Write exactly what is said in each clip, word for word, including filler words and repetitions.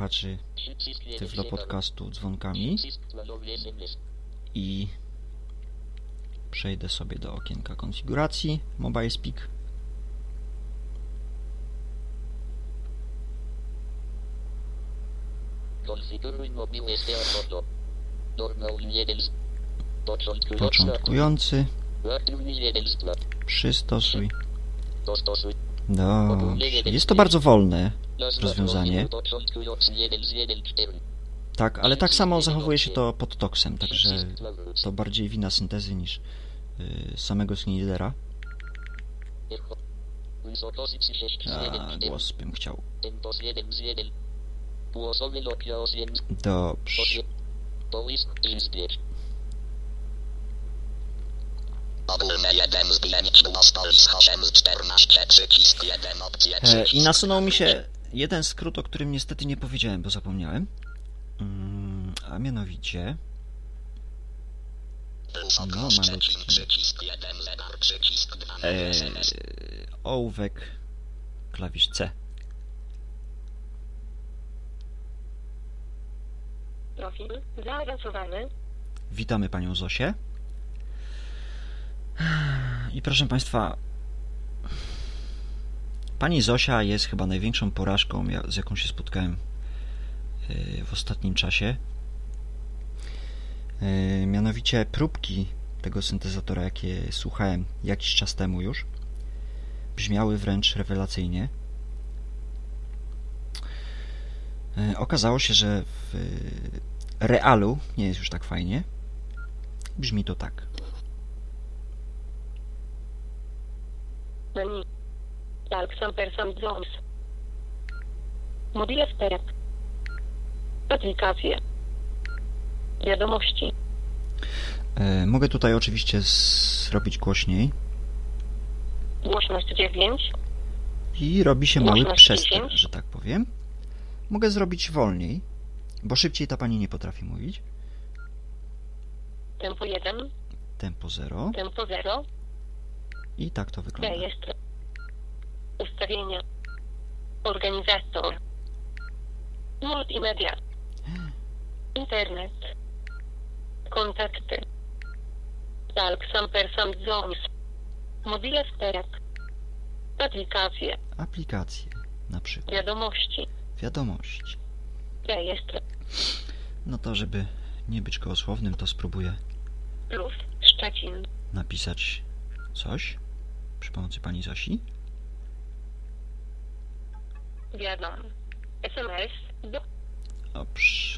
słuchaczy Tyflo Podcastu dzwonkami i przejdę sobie do okienka konfiguracji Mobile Speak. Początkujący. Przystosuj. Dobrze. Jest to bardzo wolne rozwiązanie. Tak, ale tak samo zachowuje się to pod toksem, także to bardziej wina syntezy niż yy, samego screenreadera. A, głos bym chciał. Dobrze. E, I nasunął mi się jeden skrót, o którym niestety nie powiedziałem, bo zapomniałem. Mm, a mianowicie... No, malutki. E, ołówek, klawisz C. Profil zaawansowany. Witamy panią Zosię. I proszę państwa, pani Zosia jest chyba największą porażką, z jaką się spotkałem w ostatnim czasie. Mianowicie próbki tego syntezatora, jakie słuchałem jakiś czas temu już, brzmiały wręcz rewelacyjnie. Okazało się, że w realu nie jest już tak fajnie. Brzmi to tak. Menu. Alexan Person Jones. Mobile Speak. Aplikacje. Wiadomości. E, mogę tutaj oczywiście zrobić głośniej. Głośność dziewięć. I robi się mały Głośność przestęp, dziesięć. że tak powiem. Mogę zrobić wolniej, bo szybciej ta pani nie potrafi mówić. Tempo jeden. Tempo zero. Tempo zero. I tak to wygląda. Rejestr. Ustawienia. Organizator. Multimedia. Internet. Kontakty. Alexan Person Jones. Mobile Speak. Aplikacje. Aplikacje, na przykład. Wiadomości. Wiadomości. Rejestr. No to, żeby nie być gołosłownym, to spróbuję Plus Szczecin. napisać coś przy pomocy pani Zosi. Wiadom. S M S. Do. Dobrze.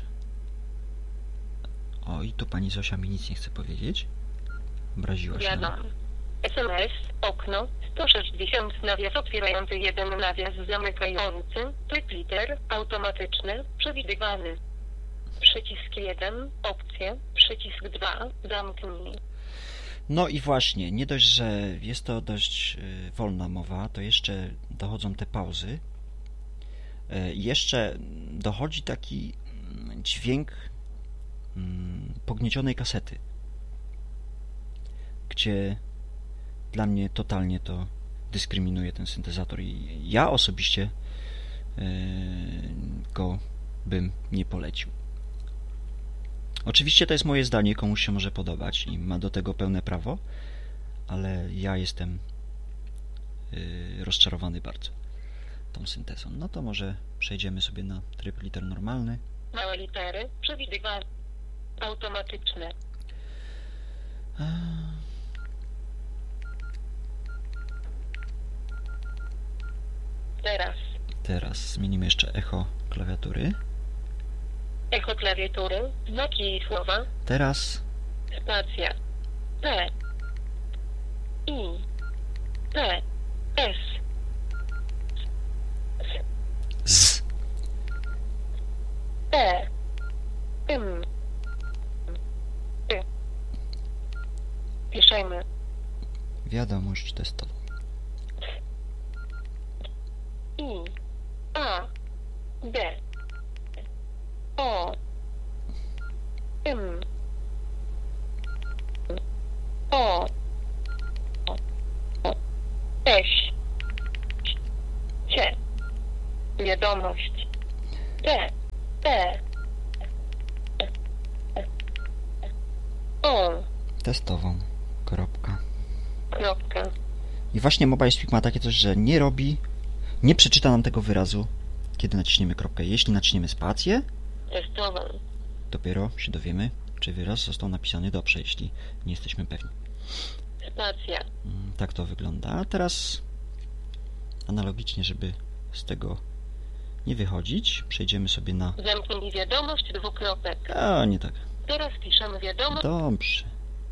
O, i tu pani Zosia mi nic nie chce powiedzieć. Obraziła się. Wiadom. S M S. Okno. sto sześćdziesiąt. Nawias otwierający jeden. Nawias zamykający. Tryb liter. Automatyczny. Przewidywany. Przycisk jeden. Opcje. Przycisk dwa. Zamknij. No i właśnie, nie dość, że jest to dość y, wolna mowa, to jeszcze dochodzą te pauzy. Y, jeszcze dochodzi taki dźwięk y, pogniecionej kasety, gdzie dla mnie totalnie to dyskryminuje ten syntezator i ja osobiście y, go bym nie polecił. Oczywiście to jest moje zdanie, komuś się może podobać i ma do tego pełne prawo, ale ja jestem yy, rozczarowany bardzo tą syntezą. No to może przejdziemy sobie na tryb liter normalny. Małe litery. Przewidywany. Automatyczne. A... Teraz. Teraz zmienimy jeszcze echo klawiatury. Echo klawiatury. Znaki i słowa. Teraz Spacja. P. I. P. S. z. E. M. Y. Piszemy. Wiadomość testową. I. A. D. O. M. O. S. C. Wiadomość. T. E. O. Testową. Kropka. Kropka. I właśnie MobileSpeak ma takie coś, że nie robi, nie przeczyta nam tego wyrazu, kiedy naciśniemy kropkę. Jeśli naciśniemy spację, Testową. dopiero się dowiemy, czy wyraz został napisany dobrze, jeśli nie jesteśmy pewni. Spacja. Mm, Tak to wygląda. A teraz analogicznie, żeby z tego nie wychodzić, przejdziemy sobie na... Zamknij wiadomość dwukropek. A, nie tak. Teraz piszemy wiadomość. Dobrze.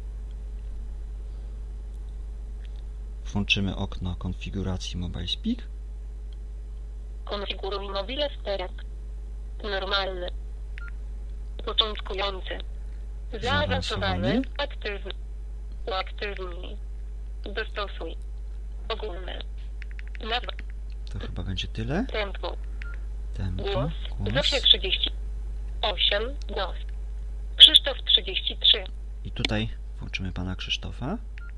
Włączymy okno konfiguracji MobileSpeak. Konfiguruj mobile sterek. Normalny. Początkujący. Zaawansowany. Aktywny. Uaktywnij. Dostosuj. Ogólne. Nazwa. To chyba będzie tyle. Tempo. Tempo, Głos. głos. Zofia trzydzieści osiem. Głos. Krzysztof trzydzieści trzy. I tutaj włączymy pana Krzysztofa.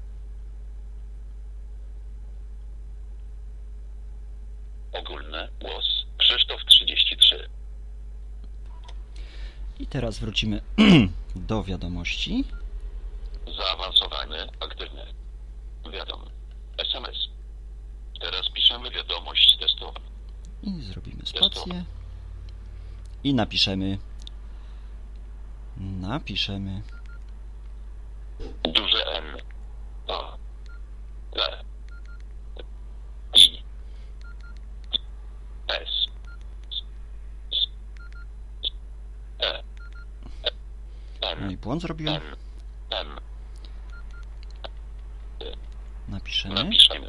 Ogólne, głos, Krzysztof trzydzieści trzy. I teraz wrócimy do wiadomości. Zaawansowany, aktywny. Wiadomo. S M S. Teraz piszemy wiadomość testową. I zrobimy spację. I napiszemy. Napiszemy. Duże N. A. L. I. S. S. E. No N. i błąd zrobiłem. N. M. Napiszemy. Napiszemy.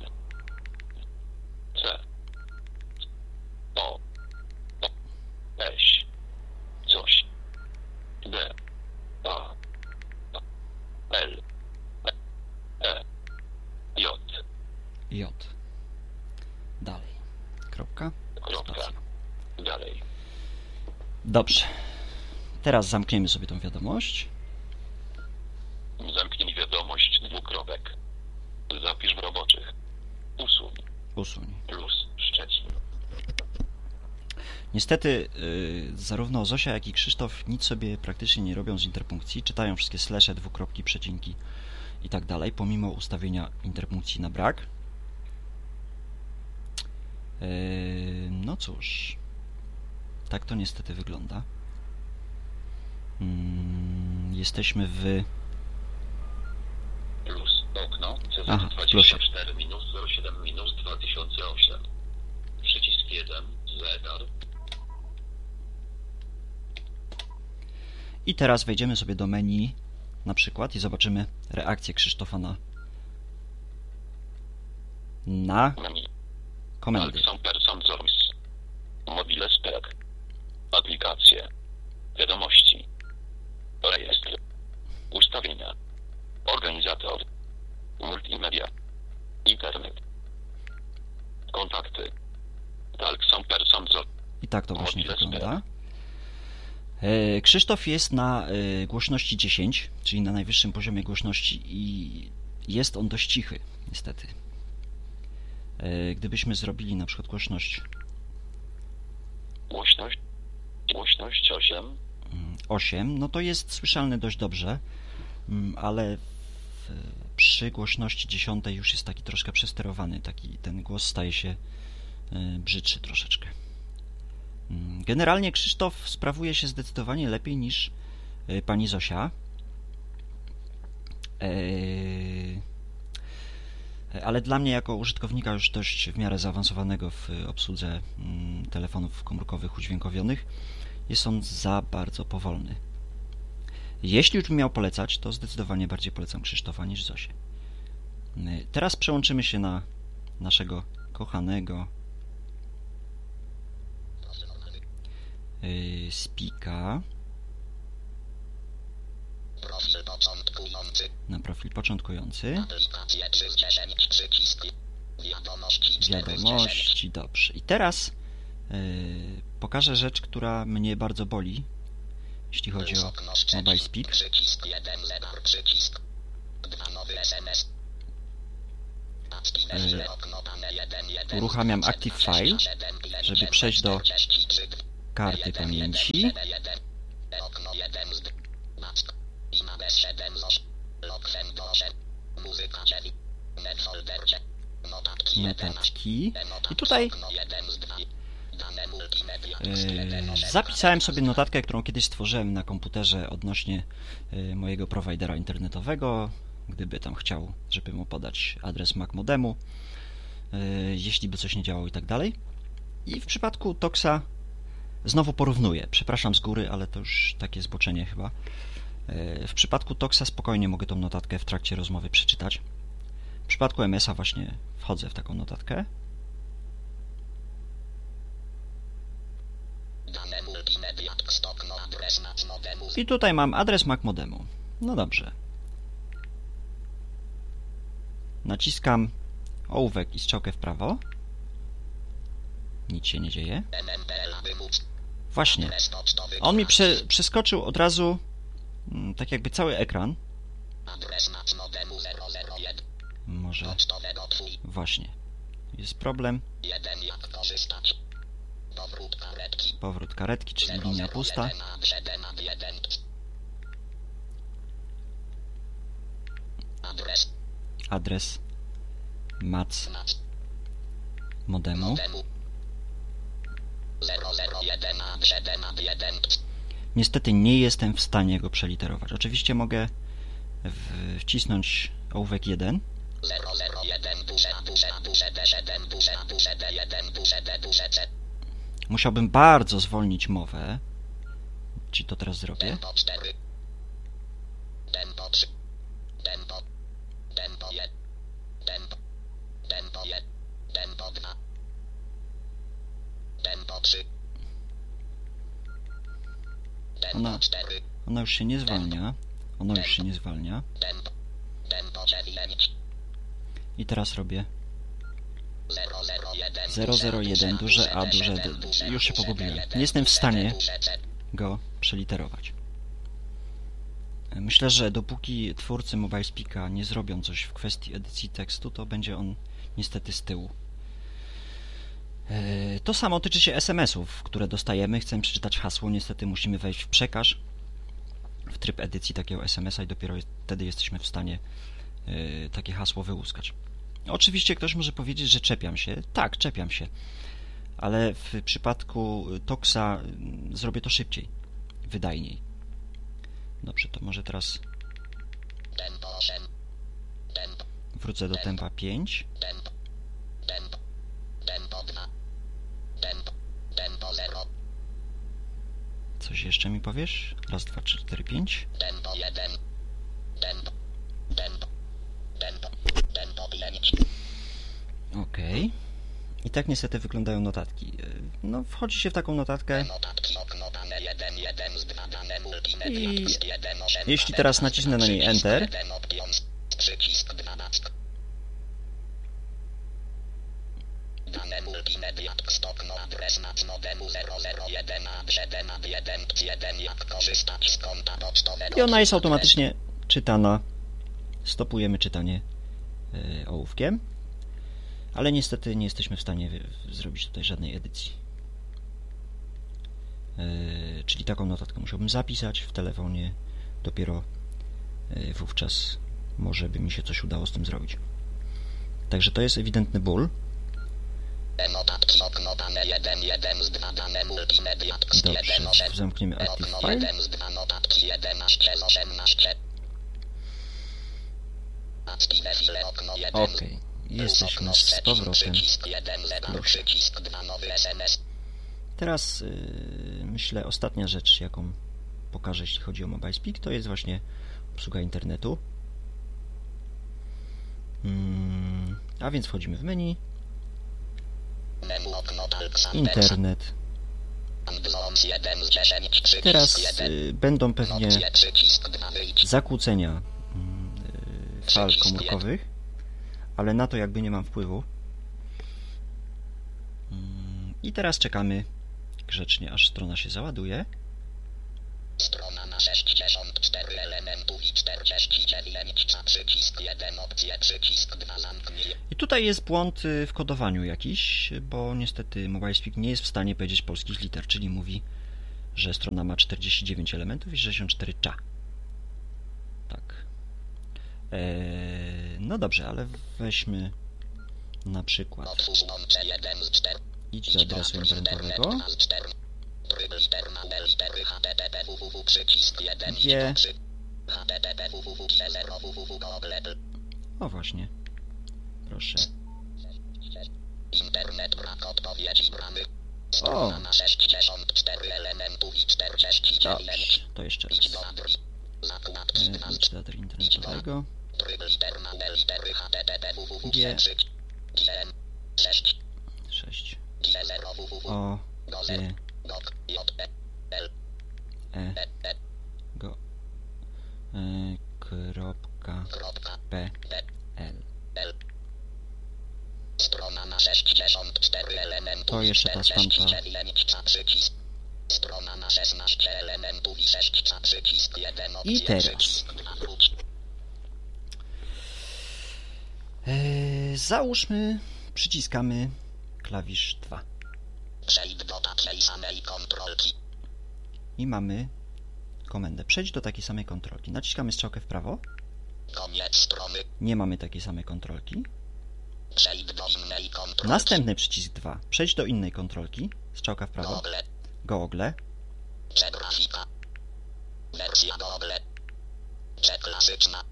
C. O. O. S. Coś. D. A. L. E. J. J. Dalej. Kropka. Kropka. Spacja. Dalej. Dobrze. Teraz zamkniemy sobie tą wiadomość. Zamknij wiadomość dwukropek. Zapisz w roboczych. Usuń. Usuń. Plus Szczecin. Niestety yy, zarówno Zosia, jak i Krzysztof nic sobie praktycznie nie robią z interpunkcji. Czytają wszystkie slesze, dwukropki, przecinki i tak dalej, pomimo ustawienia interpunkcji na brak. Yy, no cóż, tak to niestety wygląda. Yy, jesteśmy w... Plus okno. C Aha, Z w plusie. dwadzieścia cztery minus zero siedem minus dwa tysiące osiem. Przycisk jeden. Zegar. I teraz wejdziemy sobie do menu na przykład i zobaczymy reakcję Krzysztofa na na Menu. komendy. Alexon Person Zoris. Mobile Spec. Aplikacje. Wiadomości. Rejestr. Ustawienia. Organizator. Multimedia. Internet. Kontakty. Alexon Person Zoris. I tak to właśnie Mobile wygląda. E, Krzysztof jest na e, głośności dziesięć, czyli na najwyższym poziomie głośności i jest on dość cichy, niestety. E, Gdybyśmy zrobili na przykład głośność Głośność. Głośność osiem. mm, osiem, no to jest słyszalny dość dobrze, mm, ale w, przy głośności dziesięć już jest taki troszkę przesterowany, taki ten głos staje się e, brzydszy troszeczkę. Mm, Generalnie Krzysztof sprawuje się zdecydowanie lepiej niż e, pani Zosia. Eee, Ale dla mnie jako użytkownika już dość w miarę zaawansowanego w obsłudze mm, telefonów komórkowych udźwiękowionych jest on za bardzo powolny. Jeśli już bym miał polecać, to zdecydowanie bardziej polecam Krzysztofa niż Zosię. Eee, Teraz przełączymy się na naszego kochanego eee, Speaka. Profil początkujący. Na profil początkujący. Aplikacje trzy z dziesięć przycisk. Wiadomości cztery z dziesięć. Wiadomości, dobrze. I teraz yy, pokażę rzecz, która mnie bardzo boli, jeśli chodzi o Okno Szczecin. MobileSpeak. Przycisk jeden zegar przycisk. dwa nowy S M S. Active Yy, File okno pane jeden jeden. uruchamiam Active File, żeby przejść do karty pamięci. Okno jeden z Mac. Ima bez siedem z osiem. Lokwen do osiem. Muzyka dziewięć. Net folder dziewięć. Notatki Notatki. jedenaście. I tutaj Okno jeden z dwa. Dane multimedia. Yy, zapisałem sobie notatkę, którą kiedyś stworzyłem na komputerze odnośnie yy, mojego prowajdera internetowego, gdyby tam chciał, żeby mu podać adres Mac modemu, yy, jeśli by coś nie działało i tak dalej. I w przypadku Toxa znowu porównuję. Przepraszam z góry, ale to już takie zboczenie chyba. Yy, w przypadku Toxa spokojnie mogę tą notatkę w trakcie rozmowy przeczytać. W przypadku M S a właśnie wchodzę w taką notatkę. I tutaj mam adres Mac modemu. No dobrze. Naciskam ołówek i strzałkę w prawo. Nic się nie dzieje. Właśnie. On mi prze, przeskoczył od razu mm, tak jakby cały ekran. Może... Właśnie. Jest problem. Powrót karetki, czyli linia pusta. Adres Mac modemu. Niestety nie jestem w stanie go przeliterować. Oczywiście mogę w, wcisnąć ołówek jeden. Musiałbym bardzo zwolnić mowę. Czy to teraz zrobię? Tempo cztery. Tempo trzy. Tempo. Tempo jeden. Tempo. Tempo jeden. Tempo dwa. Tempo trzy. Ona, Tempo cztery. ona już się nie zwalnia. Ona już się nie zwalnia. Tempo. Tempo dziewięć. I teraz robię zero zero jeden. zero zero jeden, duże A, duże D. Już się pogubiłem. Nie jestem w stanie go przeliterować. Myślę, że dopóki twórcy MobileSpeaka nie zrobią coś w kwestii edycji tekstu, to będzie on niestety z tyłu. To samo tyczy się es em esów, które dostajemy. Chcemy przeczytać hasło, niestety musimy wejść w przekaż, w tryb edycji takiego es em esa i dopiero wtedy jesteśmy w stanie takie hasło wyłuskać. Oczywiście ktoś może powiedzieć, że czepiam się. Tak, czepiam się. Ale w przypadku Toxa zrobię to szybciej, wydajniej. Dobrze, to może teraz Tempo osiem. Tempo. wrócę do tempa pięć. Tempo. Tempo. Tempo dwa. Tempo. Tempo zero. Coś jeszcze mi powiesz? Raz, dwa, trzy, cztery, pięć. Tempo jeden. Tempo. Tempo. Tempo. Tempo pięć. Ok. I tak niestety wyglądają notatki. No, wchodzi się w taką notatkę. Notatki okno dane jeden jeden z dwa dane multimedia. I jeden osiem. jeśli teraz nacisnę na niej Enter, Przycisk dwanaście. Dane multimedia okno adres Mac modemu zero zero jeden a siedem a jeden jeden. Jak korzystać z konta pocztowego. i ona jest automatycznie czytana. Stopujemy czytanie yy, ołówkiem. Ale niestety nie jesteśmy w stanie zrobić tutaj żadnej edycji. Yy, czyli taką notatkę musiałbym zapisać w telefonie. Dopiero yy, wówczas może by mi się coś udało z tym zrobić. Także to jest ewidentny ból. Notatki okno dane jeden jeden z dwa dane multimedia. Dobrze, zamkniemy Active Okno File. jeden z dwa notatki jedenaście z osiemnaście. Active File okno jeden. Ok, jesteśmy z powrotem. Przycisk dwa nowy es em es. Teraz yy, myślę ostatnia rzecz, jaką pokażę, jeśli chodzi o MobileSpeak, to jest właśnie obsługa internetu. Hmm, a więc wchodzimy w menu. Internet. Teraz y, będą pewnie zakłócenia y, fal komórkowych, ale na to jakby nie mam wpływu. Y, I teraz czekamy grzecznie, aż strona się załaduje. Strona na sześćdziesiąt cztery elementów i czterdzieści dziewięć, przycisk jeden, opcje, przycisk dwa, zamknij. I tutaj jest błąd y, w kodowaniu jakiś, bo niestety MobileSpeak nie jest w stanie powiedzieć polskich liter, czyli mówi, że strona ma czterdzieści dziewięć elementów i sześćdziesiąt cztery cza. Tak. Eee, no dobrze, ale weźmy na przykład. Otwórz łącze jeden z czterech. Idź do adresu internetowego. Tryb liter małe litery http www przycisk jeden Gdzie? http www zero www google. O właśnie. Proszę. Internet brak odpowiedzi bramy. O. Strona ma sześćdziesiąt cztery elementów i czterdzieści dziewięć. Dobrze, to jeszcze Idź raz. do adres. Zakładki dwa. Eee, idź do adresu internetowego. Tryb liter małe litery http www G. przycisk gm sześć sześć. g zero www O. G. gok j l E. e e Go. E, kropka. kropka P. p L. l. Strona ma sześćdziesiąt cztery elementów To i jeszcze ta czterdzieści stampa. dziewięć cza przycisk. Strona ma szesnaście elementów i sześć cza przycisk jeden, opcje, I teraz. przycisk dwa, wróć. E, załóżmy, przyciskamy klawisz dwa. Przejdź do takiej samej kontrolki. I mamy komendę. Przejdź do takiej samej kontrolki. Naciskamy strzałkę w prawo. Koniec strony. Nie mamy takiej samej kontrolki. Przejdź do innej kontrolki. Następny przycisk dwa. Przejdź do innej kontrolki. Strzałka w prawo. Google. Google. Czy grafika. Wersja Google. Czy klasyczna.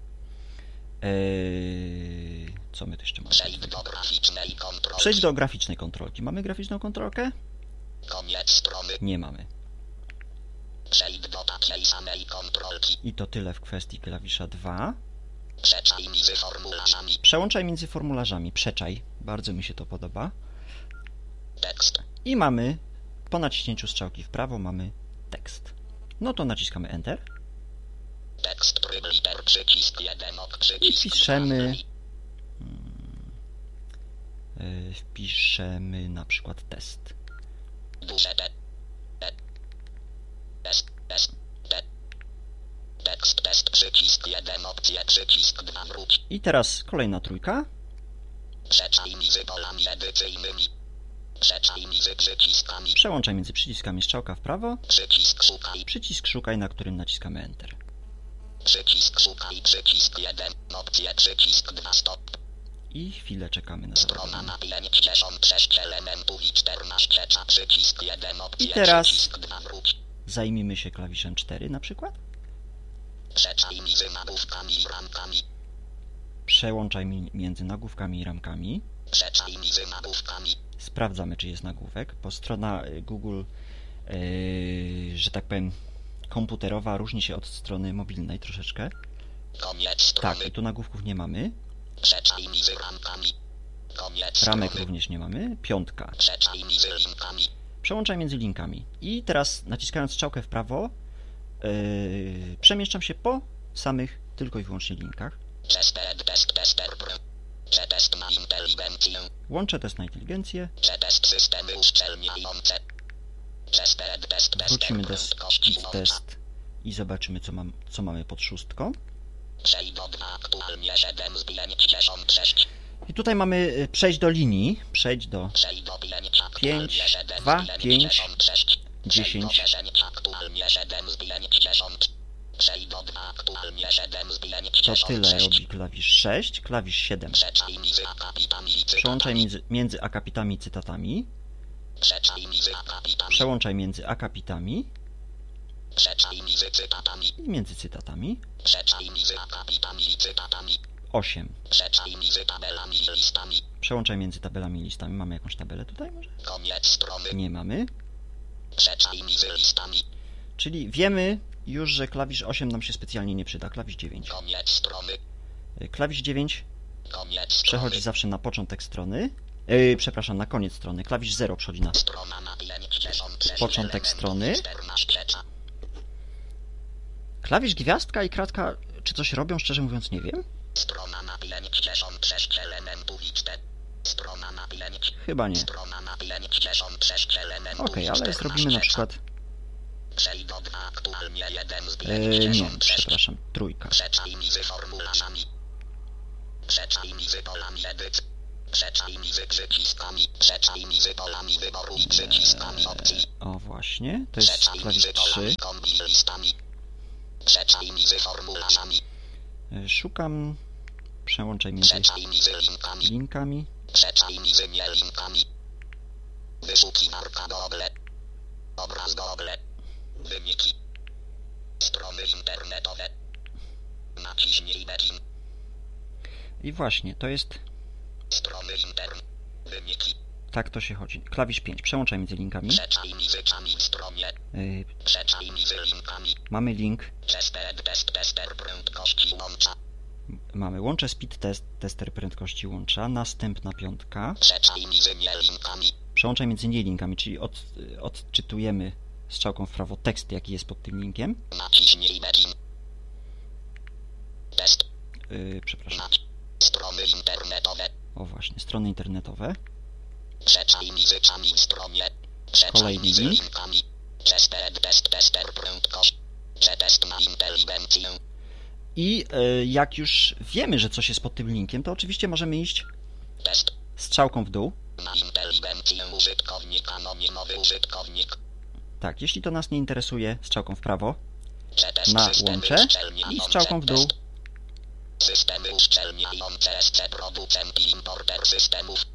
Eee, co my tu jeszcze mamy? Przejdź do graficznej kontrolki. Przejdź do graficznej kontrolki. Mamy graficzną kontrolkę? Koniec strony. Nie mamy. Przejdź do takiej samej kontrolki. I to tyle w kwestii klawisza dwa. Przeczaj między formularzami. Przełączaj między formularzami. Przeczaj. Bardzo mi się to podoba. Tekst. I mamy, po naciśnięciu strzałki w prawo, mamy tekst. No to naciskamy Enter. Tekst tryb liter przycisk jeden, ok I przycisk piszemy... dwa. Yy, wpiszemy na przykład test. Duże te. Te. Test. Test. Te. Tekst test przycisk jeden, opcje przycisk dwa, wróć. I teraz kolejna trójka. Przeczaj między polami edycyjnymi. Przeczaj między przyciskami. Przełączaj między przyciskami strzałka w prawo. Przycisk szukaj. Przycisk szukaj, na którym naciskamy Enter. Przycisk szukaj. Przycisk jeden. Opcje przycisk dwa. Stop. I chwilę czekamy na Strona załadowanie. ma pięćdziesiąt sześć elementów i czternaście cza. Przycisk jeden. Opcje I teraz- przycisk dwa. Wróć. Zajmijmy się klawiszem cztery na przykład. Przeczaj między nagłówkami i ramkami. Przełączaj mi- między nagłówkami i ramkami. Przeczaj między nagłówkami. Sprawdzamy, czy jest nagłówek, bo strona y, Google, yy, że tak powiem, komputerowa różni się od strony mobilnej troszeczkę. Koniec strony. Tak, i tu nagłówków nie mamy. Przeczaj między ramkami. Koniec Ramek strony. również nie mamy. Piątka. Przeczaj między linkami. Przełączaj między linkami. I teraz naciskając strzałkę w prawo, yy, przemieszczam się po samych tylko i wyłącznie linkach. Tested test tester pro. Czy test na inteligencję. Łączę test na inteligencję. Czy test systemy uszczelniające. Tested test tester Wrócimy do prędkości speed włącza. test i zobaczymy, co, mam, co mamy pod szóstką. Przejdź do dwa aktualnie siedem z pięćdziesiąt sześć. I tutaj mamy y, przejść do linii. Przejdź do Przejdź do pięć aktualnie pięć, siedem z dwa, pięć, pięćdziesiąt sześć. dziesięć. Przejdź do dziesięć aktualnie siedem z pięćdziesiąt. Przejdź do dwa aktualnie siedem z To pięćdziesiąt tyle sześć. robi klawisz sześć, klawisz siedem. Przeczaj między akapitami i Przełączaj cytatami. między, między akapitami i cytatami. Przeczaj między akapitami. Przełączaj między akapitami Przeczaj między cytatami. i między cytatami. Przeczaj między akapitami i cytatami. osiem. Przeczaj między tabelami i listami. Przełączaj między tabelami i listami. Mamy jakąś tabelę tutaj może? Koniec strony. Nie mamy. Przeczaj między listami. Czyli wiemy już, że klawisz osiem nam się specjalnie nie przyda. Klawisz dziewięć. Koniec strony. Y, Klawisz dziewięć Koniec przechodzi strony. zawsze na początek strony. Yy, przepraszam, na koniec strony. Klawisz zero przechodzi na Strona ma pięćdziesiąt sześć początek elementów, strony. czternaście cza. Klawisz gwiazdka i kratka, czy coś robią? Szczerze mówiąc nie wiem. Strona ma pięćdziesiąt sześć elementów i cztery. Strona ma pięć. Chyba nie. Strona ma pięćdziesiąt sześć elementów. Okej, i ale czternaście zrobimy na cza. przykład Przejdą dwa aktualnie jeden z E, nie, pięćdziesiąt sześć. przepraszam, trójka. Przeczaj mizy formularzami. Przeczaj mizy polami edyt. Przeczaj mizy przyciskami. Przeczaj mizy polami wyboru i przyciskami opcji. O, właśnie, to jest Przeczaj klawisz mizy trzy. polami kombi listami. Przeczaj mizy formularzami. E, Szukam, przełączaj między Przeczaj mizy linkami. linkami. Przeczaj mizy nie linkami. Wyszukiwarka Google. Obraz Google. Wyniki. Strony internetowe. Naciśnij Bekin. I właśnie, to jest, Strony intern. Wyniki. tak to się chodzi. Klawisz pięć, przełączaj między linkami. Przeczaj mizyczami w stronie. E, Przeczaj mizy linkami. Mamy link, Tested test tester prędkości łącza. mamy łącze speed test, tester prędkości łącza, następna piątka. Przeczaj mizy nie linkami. Przełączaj między nie linkami, czyli od, odczytujemy strzałką w prawo tekst, jaki jest pod tym linkiem. Naciśnij Bekin. Test. Yy, przepraszam. Nac. Strony internetowe. O właśnie, strony internetowe. Przeczaj mizyczami w stronie. Przeczaj Kolejny mizy link. linkami. Tested test tester prędkość. Przetest na inteligencję. I yy, jak już wiemy, że coś jest pod tym linkiem, to oczywiście możemy iść Test. strzałką w dół. Na inteligencję użytkownika anonimowy użytkownik. Tak, jeśli to nas nie interesuje, strzałką w prawo. Przetest Na systemy łącze uszczelniające i strzałką w dół. test. Systemy uszczelniające S C producent i importer systemów.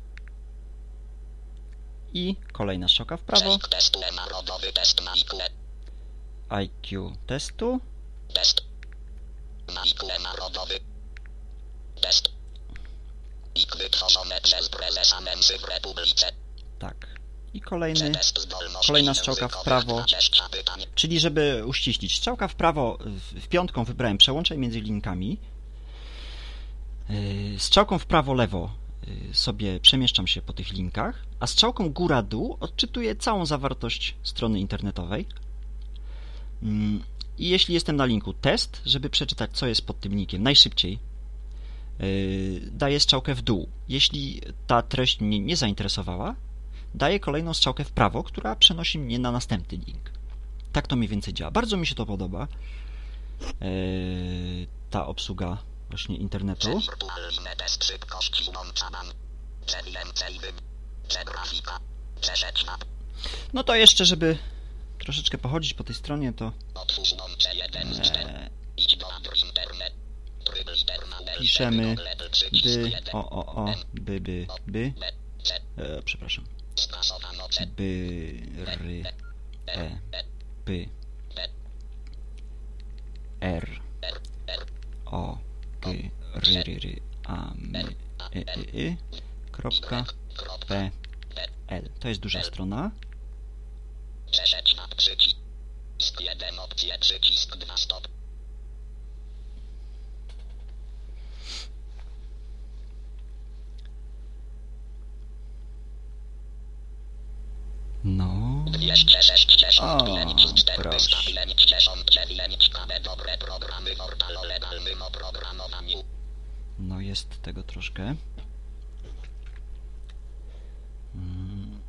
I kolejna strzałka w prawo. Shake testu narodowy test na I Q E. I Q testu. Test. Na I Q E narodowy. Test. I Q wytworzone przez prezesa Mensy w Republice. Tak. I kolejny. Przetest zdolności Kolejna strzałka w językowych, prawo. dwadzieścia pytań. Czyli żeby uściślić, strzałka w prawo, w, w piątką wybrałem przełączaj między linkami. Yy, strzałką w prawo, lewo yy, sobie przemieszczam się po tych linkach, a strzałką góra-dół odczytuję całą zawartość strony internetowej. Yy, I jeśli jestem na linku test, żeby przeczytać, co jest pod tym linkiem najszybciej, yy, daję strzałkę w dół. Jeśli ta treść mnie nie zainteresowała, daję kolejną strzałkę w prawo, która przenosi mnie na następny link. Tak to mniej więcej działa. Bardzo mi się to podoba. Yy, ta obsługa właśnie internetu. Wirtualny test szybkości łącza. Przewięcej wym. Przegrafika. Przeszedł. No to jeszcze, żeby troszeczkę pochodzić po tej stronie, to Otwórz łącze jeden z czterech. e, Idź do Adr internet. Tryb literna L. piszemy Google przycisk by, jeden. o, o, o, by, by, by, B. C. e, przepraszam, Skasowano C. by, ry, e, by, B. r, R. R. o, g, ry, ry, ry, a, m, y, y, y, kropka, Kropka. p, P. l. To jest duża strona. Przeszedł na przycisk. jeden opcję przycisk dwa stop. No, dwieście sześćdziesiąt O, cztery proszę. pięćdziesiąt dziewięć K B dobre programy portal o legalnym oprogramowaniu. no jest tego troszkę. Mm.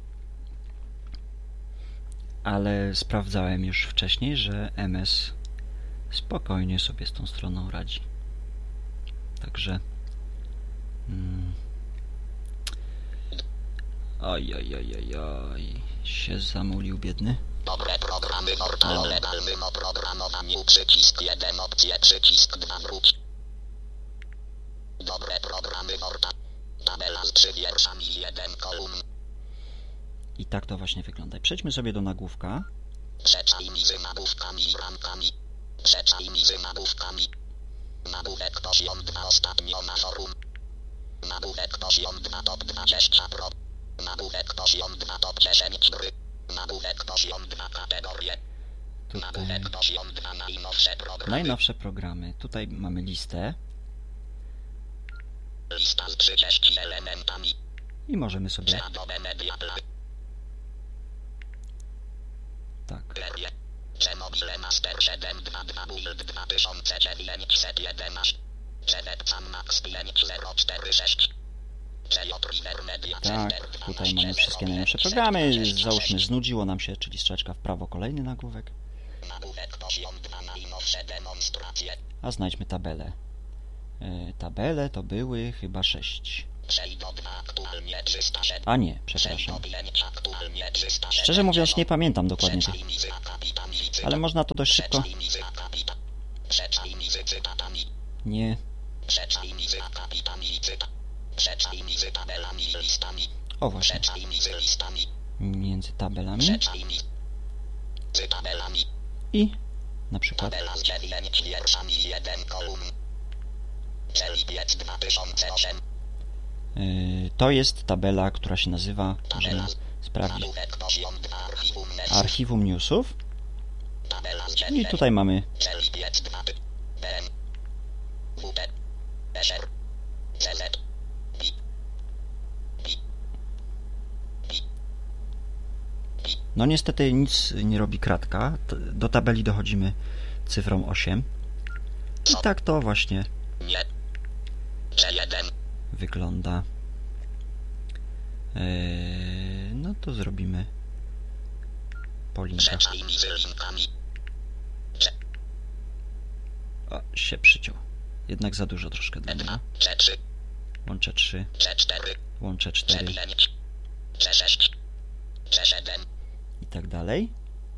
Ale sprawdzałem już wcześniej, że M S spokojnie sobie z tą stroną radzi. Także mm, oj, oj, oj, oj, oj, się zamulił biedny. Dobre programy portal o legalnym oprogramowaniu przycisk jeden opcję przycisk dwa wróć. Dobre programy portal. Tabela z trzy wierszami jeden kolumn. I tak to właśnie wygląda. Przejdźmy sobie do nagłówka. Przeczaj mizy nagłówkami i ramkami. Przeczaj mizy nagłówkami. Nagłówek poziom dwa ostatnio na forum. Nagłówek poziom dwa top dwadzieścia pro. Nagłówek poziom dwa top dziesięć gry. Nagłówek poziom dwa kategorie. Tutaj Nagłówek poziom dwa najnowsze programy. najnowsze programy. Tutaj mamy listę Lista z trzydziestu elementami. i możemy sobie Adobe Media Player. tak. Mobile Master siedem dwa dwa Build dwa tysiące dziewięćset jedenaście. Webcam Max pięć zero cztery sześć. Tak, tutaj mamy wszystkie najnowsze programy. Załóżmy, znudziło nam się, czyli strzeczka w prawo, kolejny nagłówek. Nagłówek poziom dwa. Najnowsze demonstracje. A znajdźmy tabelę. Yy, tabele to były chyba sześć. Przejść do dwa. Aktualnie trzysta siedem. A nie, Przejść przepraszam. do pięć. Aktualnie trzysta siedem. Szczerze mówiąc nie pamiętam dokładnie tych, Przeczaj mizy akapitami. ale można to dość szybko. Przeczaj mizy akapita. Przeczaj mizy cytatami. Nie. Przeczaj mizy akapitami i cyta. Przeczaj mizy tabelami i listami. O właśnie, Przeczaj mizy listami. między tabelami Przeczaj mizy tabelami. i na przykład Tabela z dziewięć wierszami i jeden kolumn. Czerwiec dwa tysiące osiem. yy, to jest tabela, która się nazywa, możemy sprawdzić, Nagłówek poziom dwa. Archiwum newsów. archiwum newsów. Tabela z I dziewięć. tutaj mamy Czerwiec dwa. B M. W P. S R. C Z. I. I. I. no niestety nic nie robi kratka. T- Do tabeli dochodzimy cyfrą osiem. I tak to właśnie Nie. C jeden. wygląda. Yy, no to zrobimy po linkach. Przeczaj mizy linkami. C. O, się przyciął. Jednak za dużo troszkę dla niego. dwa. C trzy. Łączę trzy, C cztery. łączę C cztery pięć. C sześć. C siedem. i tak dalej.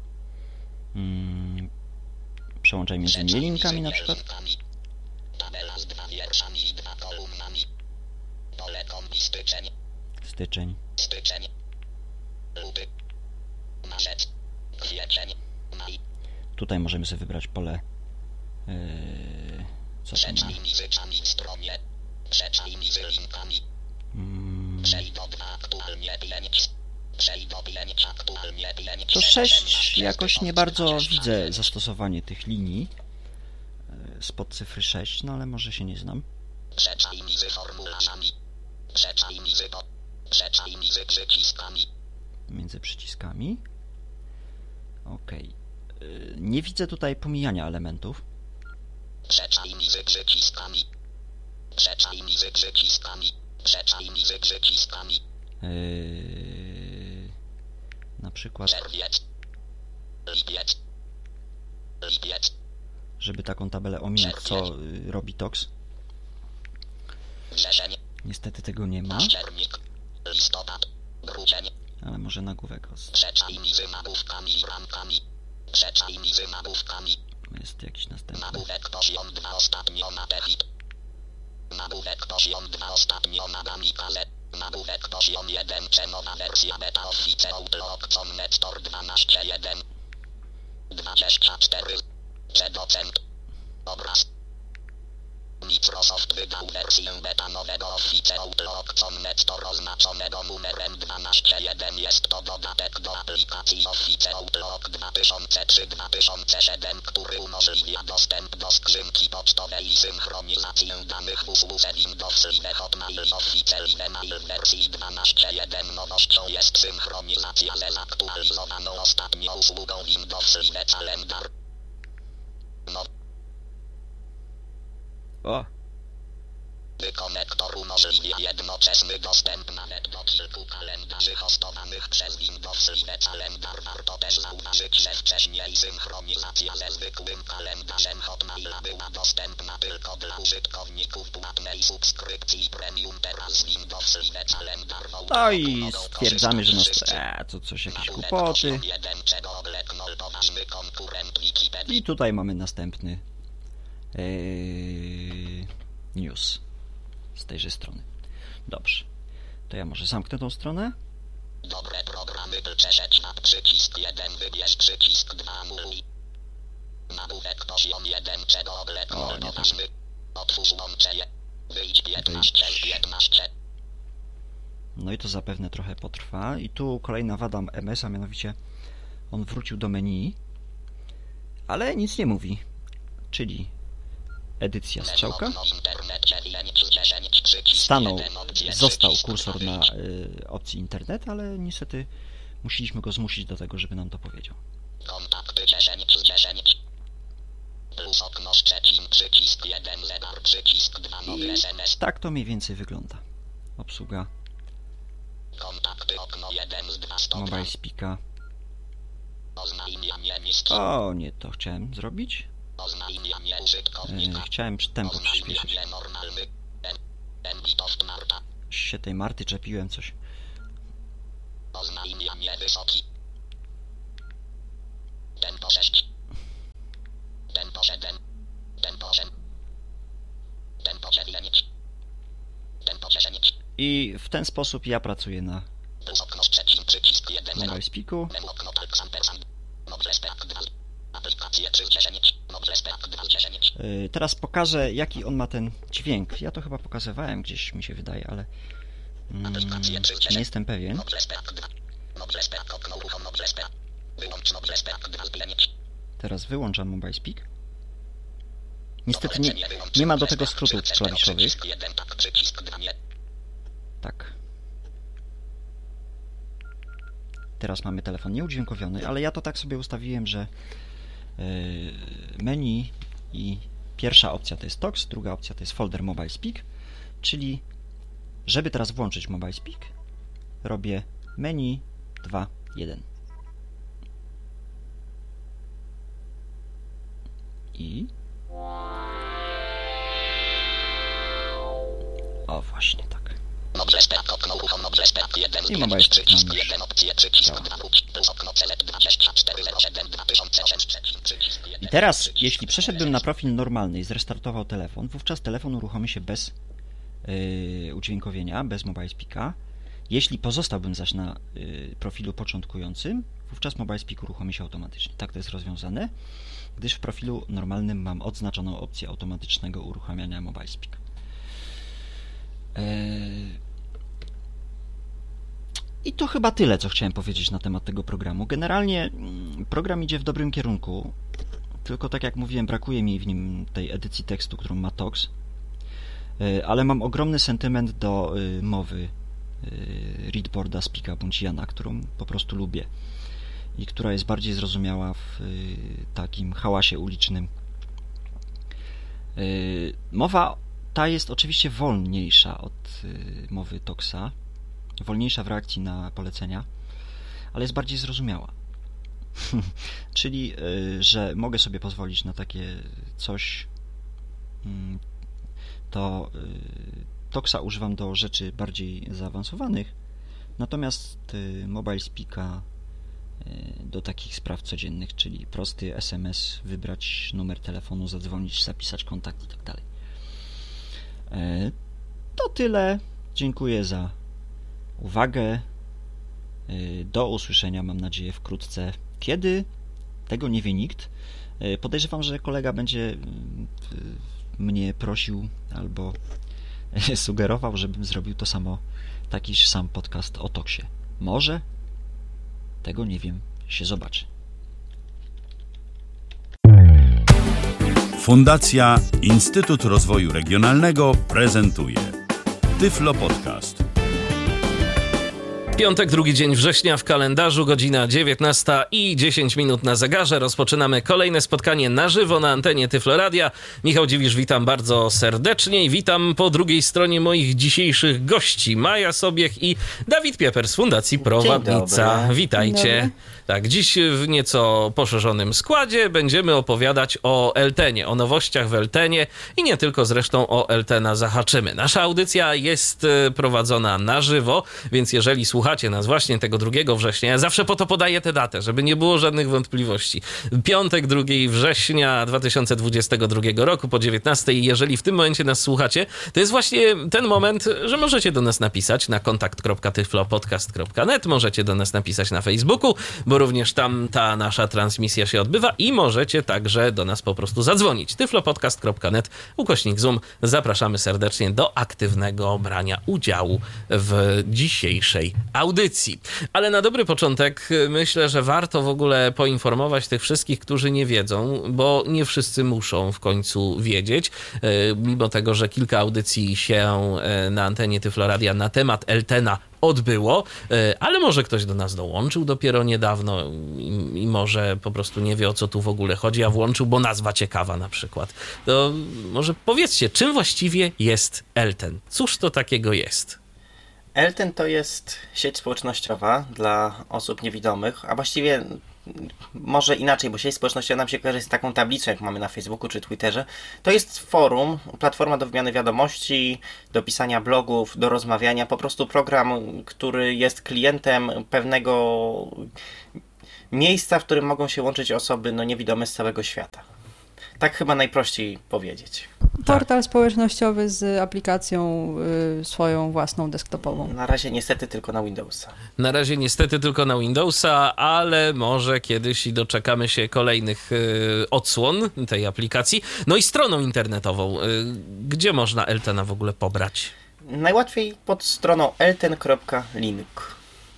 Mm, przełączaj między innymi linkami na przykład. Tabela z dwa wierszami i dwa kolumnami. Pole kombi styczeń. Styczeń. Styczeń. Luty. Marzec. Kwiecień. Maj. Tutaj możemy sobie wybrać pole. Yy, co to ma? Przeczaj mizyczami w stronie. Przeczaj mizy linkami. Mm, Przej do dwa aktualnie pięć. Przej do pięć aktualnie pięć. to sześć jakoś nie bardzo widzę zastosowanie tych linii yy, spod cyfry sześć, no ale może się nie znam. Przeczaj mizy formularzami. Przeczaj mizy po. Przeczaj mizy przyciskami. Między przyciskami. Ok. Yy, nie widzę tutaj pomijania elementów. Przeczaj mizy przyciskami. Przeczaj mizy przyciskami. Przeczaj mizy przyciskami. Yy, na przykład, Czerwiec. Lipiec. Lipiec. żeby taką tabelę ominąć, co yy, robi Tox. Wrzesień. Niestety tego nie ma, Październik. Listopad. Grudzień. ale może nagłówek os- Przeczaj mizy nagłówkami i ramkami. Przeczaj mizy nagłówkami. jest jakiś następny. Nagłówek poziom dwa ostatnio na Tefit. Nagłówek poziom dwa ostatnio na Gamikaze. Nagłówek poziom jeden czy nowa wersja beta official blog.net Tor dwanaście jeden. dwadzieścia cztery. Czy docent. Obraz. Microsoft wydał wersję beta nowego official blog.net Store oznaczonego numerem dwanaście jeden. Jest to dodatek do aplikacji official blog dwa tysiące trzy do dwa tysiące siedem, który umożliwia dostęp do skrzynki pocztowej i synchronizację danych w usłudze Windows Live Hotmail i Official Email w wersji dwanaście jeden. Nowością jest synchronizacja ze zaktualizowaną ostatnio usługą Windows Live Calendar. No. O! Konektor umożliwia jednoczesny dostęp nawet do kilku kalendarzy hostowanych przez Windows Live Calendar. Warto też zauważyć, że wcześniej synchronizacja ze zwykłym kalendarzem Hotmaila była dostępna tylko dla użytkowników płatnej subskrypcji premium. Teraz Windows Live Calendar w No i mogą stwierdzamy, że nas... korzystać Eee, to coś, jakieś Nagłówek kłopoty. poziom jeden, czego obleknął poważny konkurent Wikipedii. I tutaj mamy następny yy, news z tejże strony. Dobrze. To ja może zamknę tą stronę. Dobre programy przeszedł na przycisk jeden, wybierz przycisk dwa, anuluj. Nagłówek poziom jeden, czego O, obleknął nie tak. poważny. Otwórz łączenie. Wyjdź piętnaście z piętnaście. No i to zapewne trochę potrwa. I tu kolejna wada M S, a mianowicie on wrócił do menu, ale nic nie mówi. Czyli edycja strzałka. Stanął, został kursor na y, opcji internet, ale niestety musieliśmy go zmusić do tego, żeby nam to powiedział. Kontakty dziesięć z dziesięć. Plus okno z trzecim, przycisk jeden, zegar, przycisk dwa, nowy I S M S. tak to mniej więcej wygląda. Obsługa Kontakty okno jeden z dwa, stop. Mobile Speaka. Oznajmianie przyciski. O, nie to chciałem zrobić. Oznajmianie E, użytkownika. chciałem tempo przyspieszyć. Oznajmianie normalny. En- Enlitoft Marta. Się tej Marty czepiłem coś. Oznajmianie wysoki. Tempo sześć. Tempo siedem. Tempo osiem. Tempo dziewięć. Tempo dziesięć. I w ten sposób ja pracuję na Okno trzecim przycisk jeden. Mobile Speaku. Menu okno tak sam per sam. Mobile Speak dwa. Aplikacje trzy dziesięć. Mobile Speak dwa dziesięć. E, teraz pokażę, jaki on ma ten dźwięk. Ja to chyba pokazywałem gdzieś, mi się wydaje, ale mm, nie jestem pewien. Mobile Speak dwa. Mobile Speak okno uruchom Mobile Speak. Wyłącz Mobile Speak dwa dziewięć. Teraz wyłączam Mobile Speak. Niestety nie, nie ma do tego skrótów klawiszowych. Tak. Teraz mamy telefon nieudźwiękowiony, ale ja to tak sobie ustawiłem, że yy, menu i pierwsza opcja to jest Talks, druga opcja to jest folder Mobile Speak, czyli żeby teraz włączyć Mobile Speak, robię menu dwa jeden. I o, właśnie tak. Mobile Speak okno uruchom Mobile Speak jeden. I Mobile Speak przycisk nam już jeden opcje przycisk działa. dwa plus okno select dwadzieścia cztery zero siedem dwa tysiące osiem przycisk jeden. I teraz, jeśli przeszedłbym na profil normalny i zrestartował telefon, wówczas telefon uruchomi się bez yy, udźwiękowienia, bez Mobile Speaka. Jeśli pozostałbym zaś na yy, profilu początkującym, wówczas Mobile Speak uruchomi się automatycznie. Tak to jest rozwiązane, gdyż w profilu normalnym mam odznaczoną opcję automatycznego uruchamiania Mobile Speak. Yy... I to chyba tyle, co chciałem powiedzieć na temat tego programu. Generalnie program idzie w dobrym kierunku, tylko tak jak mówiłem, brakuje mi w nim tej edycji tekstu, którą ma Talks, ale mam ogromny sentyment do mowy Readboarda Speaka Bunciana, którą po prostu lubię i która jest bardziej zrozumiała w takim hałasie ulicznym. Mowa ta jest oczywiście wolniejsza od mowy Talksa, wolniejsza w reakcji na polecenia, ale jest bardziej zrozumiała. Czyli, że mogę sobie pozwolić na takie coś, to Talksa używam do rzeczy bardziej zaawansowanych, natomiast Mobile Speaka do takich spraw codziennych, czyli prosty S M S, wybrać numer telefonu, zadzwonić, zapisać kontakt i tak dalej. To tyle. Dziękuję za uwagę. Do usłyszenia, mam nadzieję, wkrótce. Kiedy? Tego nie wie nikt. Podejrzewam, że kolega będzie mnie prosił albo sugerował, żebym zrobił to samo, takiż sam podcast o Talksie. Może? Tego nie wiem. Się zobaczy. Fundacja Instytut Rozwoju Regionalnego prezentuje Tyflo Podcast. Piątek, drugi dzień września w kalendarzu, godzina dziewiętnasta i dziesięć minut na zegarze. Rozpoczynamy kolejne spotkanie na żywo na antenie Tyflo Radia. Michał Dziwisz, witam bardzo serdecznie i witam po drugiej stronie moich dzisiejszych gości. Maja Sobiech i Dawid Pieper z Fundacji Prowadnica. Witajcie. Tak, dziś w nieco poszerzonym składzie będziemy opowiadać o Eltenie, o nowościach w Eltenie i nie tylko, zresztą o Eltena zahaczymy. Nasza audycja jest prowadzona na żywo, więc jeżeli słuchacie nas właśnie tego drugiego września, ja zawsze po to podaję tę datę, żeby nie było żadnych wątpliwości. Piątek, drugiego września dwa tysiące dwudziestego drugiego roku po dziewiętnastej i jeżeli w tym momencie nas słuchacie, to jest właśnie ten moment, że możecie do nas napisać na kontakt kropka tyflopodcast kropka net, możecie do nas napisać na Facebooku, bo również tam ta nasza transmisja się odbywa i możecie także do nas po prostu zadzwonić. tyflopodcast kropka net ukośnik Zoom. Zapraszamy serdecznie do aktywnego brania udziału w dzisiejszej audycji. Ale na dobry początek myślę, że warto w ogóle poinformować tych wszystkich, którzy nie wiedzą, bo nie wszyscy muszą w końcu wiedzieć, mimo tego, że kilka audycji się na antenie Tyflo Radia na temat Eltena odbyło, ale może ktoś do nas dołączył dopiero niedawno i, i może po prostu nie wie, o co tu w ogóle chodzi, a włączył, bo nazwa ciekawa na przykład. To może powiedzcie, czym właściwie jest Elten? Cóż to takiego jest? Elten to jest sieć społecznościowa dla osób niewidomych, a właściwie może inaczej, bo sieć społecznościowa nam się kojarzy z taką tablicą, jak mamy na Facebooku czy Twitterze. To jest forum, platforma do wymiany wiadomości, do pisania blogów, do rozmawiania, po prostu program, który jest klientem pewnego miejsca, w którym mogą się łączyć osoby no, niewidome z całego świata. Tak chyba najprościej powiedzieć. Portal tak. społecznościowy z aplikacją y, swoją własną desktopową. Na razie niestety tylko na Windowsa. Na razie niestety tylko na Windowsa, ale może kiedyś i doczekamy się kolejnych y, odsłon tej aplikacji. No i stroną internetową. Y, gdzie można Eltena w ogóle pobrać? Najłatwiej pod stroną elten kropka link.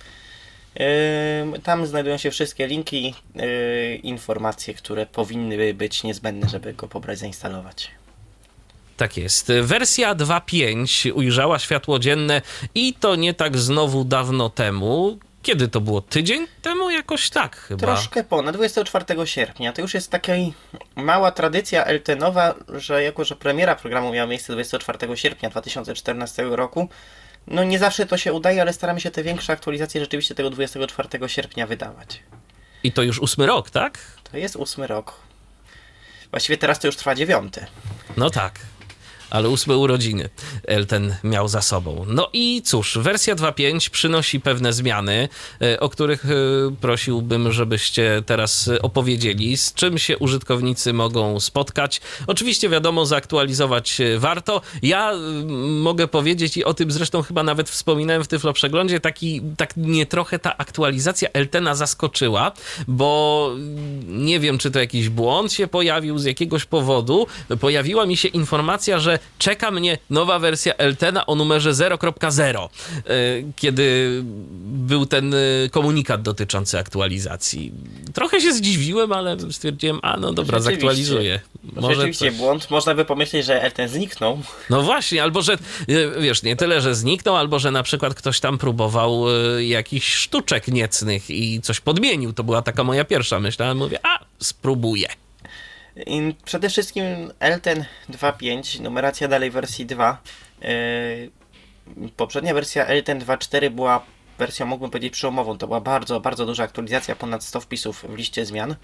Yy, tam znajdują się wszystkie linki, yy, informacje, które powinny być niezbędne, żeby go pobrać, zainstalować. Tak jest. Wersja dwa pięć ujrzała światło dzienne i to nie tak znowu dawno temu. Kiedy to było? Tydzień temu? Jakoś tak chyba. Troszkę ponad, dwudziestego czwartego sierpnia. To już jest taka mała tradycja eltenowa, że jako, że premiera programu miała miejsce dwudziestego czwartego sierpnia dwa tysiące czternastego roku, no nie zawsze to się udaje, ale staramy się te większe aktualizacje rzeczywiście tego dwudziestego czwartego sierpnia wydawać. I to już ósmy rok, tak? To jest ósmy rok. Właściwie teraz to już trwa dziewiąty. No tak. Ale ósme urodziny Elten miał za sobą. No i cóż, wersja dwa pięć przynosi pewne zmiany, o których prosiłbym, żebyście teraz opowiedzieli, z czym się użytkownicy mogą spotkać. Oczywiście wiadomo, zaktualizować warto. Ja mogę powiedzieć i o tym zresztą chyba nawet wspominałem w Tyflo Przeglądzie, taki, tak mnie trochę ta aktualizacja Eltena zaskoczyła, bo nie wiem, czy to jakiś błąd się pojawił z jakiegoś powodu. Pojawiła mi się informacja, że czeka mnie nowa wersja Eltena o numerze zero kropka zero, kiedy był ten komunikat dotyczący aktualizacji. Trochę się zdziwiłem, ale stwierdziłem, a no dobra, zaktualizuję. Może rzeczywiście coś... błąd. Można by pomyśleć, że Elten zniknął. No właśnie, albo że, wiesz, nie tyle, że zniknął, albo że na przykład ktoś tam próbował jakichś sztuczek niecnych i coś podmienił. To była taka moja pierwsza myśl, ale mówię, a spróbuję. I przede wszystkim Elten dwa pięć, numeracja dalej wersji dwa. Yy, poprzednia wersja Elten dwa cztery była wersją, mógłbym powiedzieć, przełomową. To była bardzo, bardzo duża aktualizacja, ponad sto wpisów w liście zmian.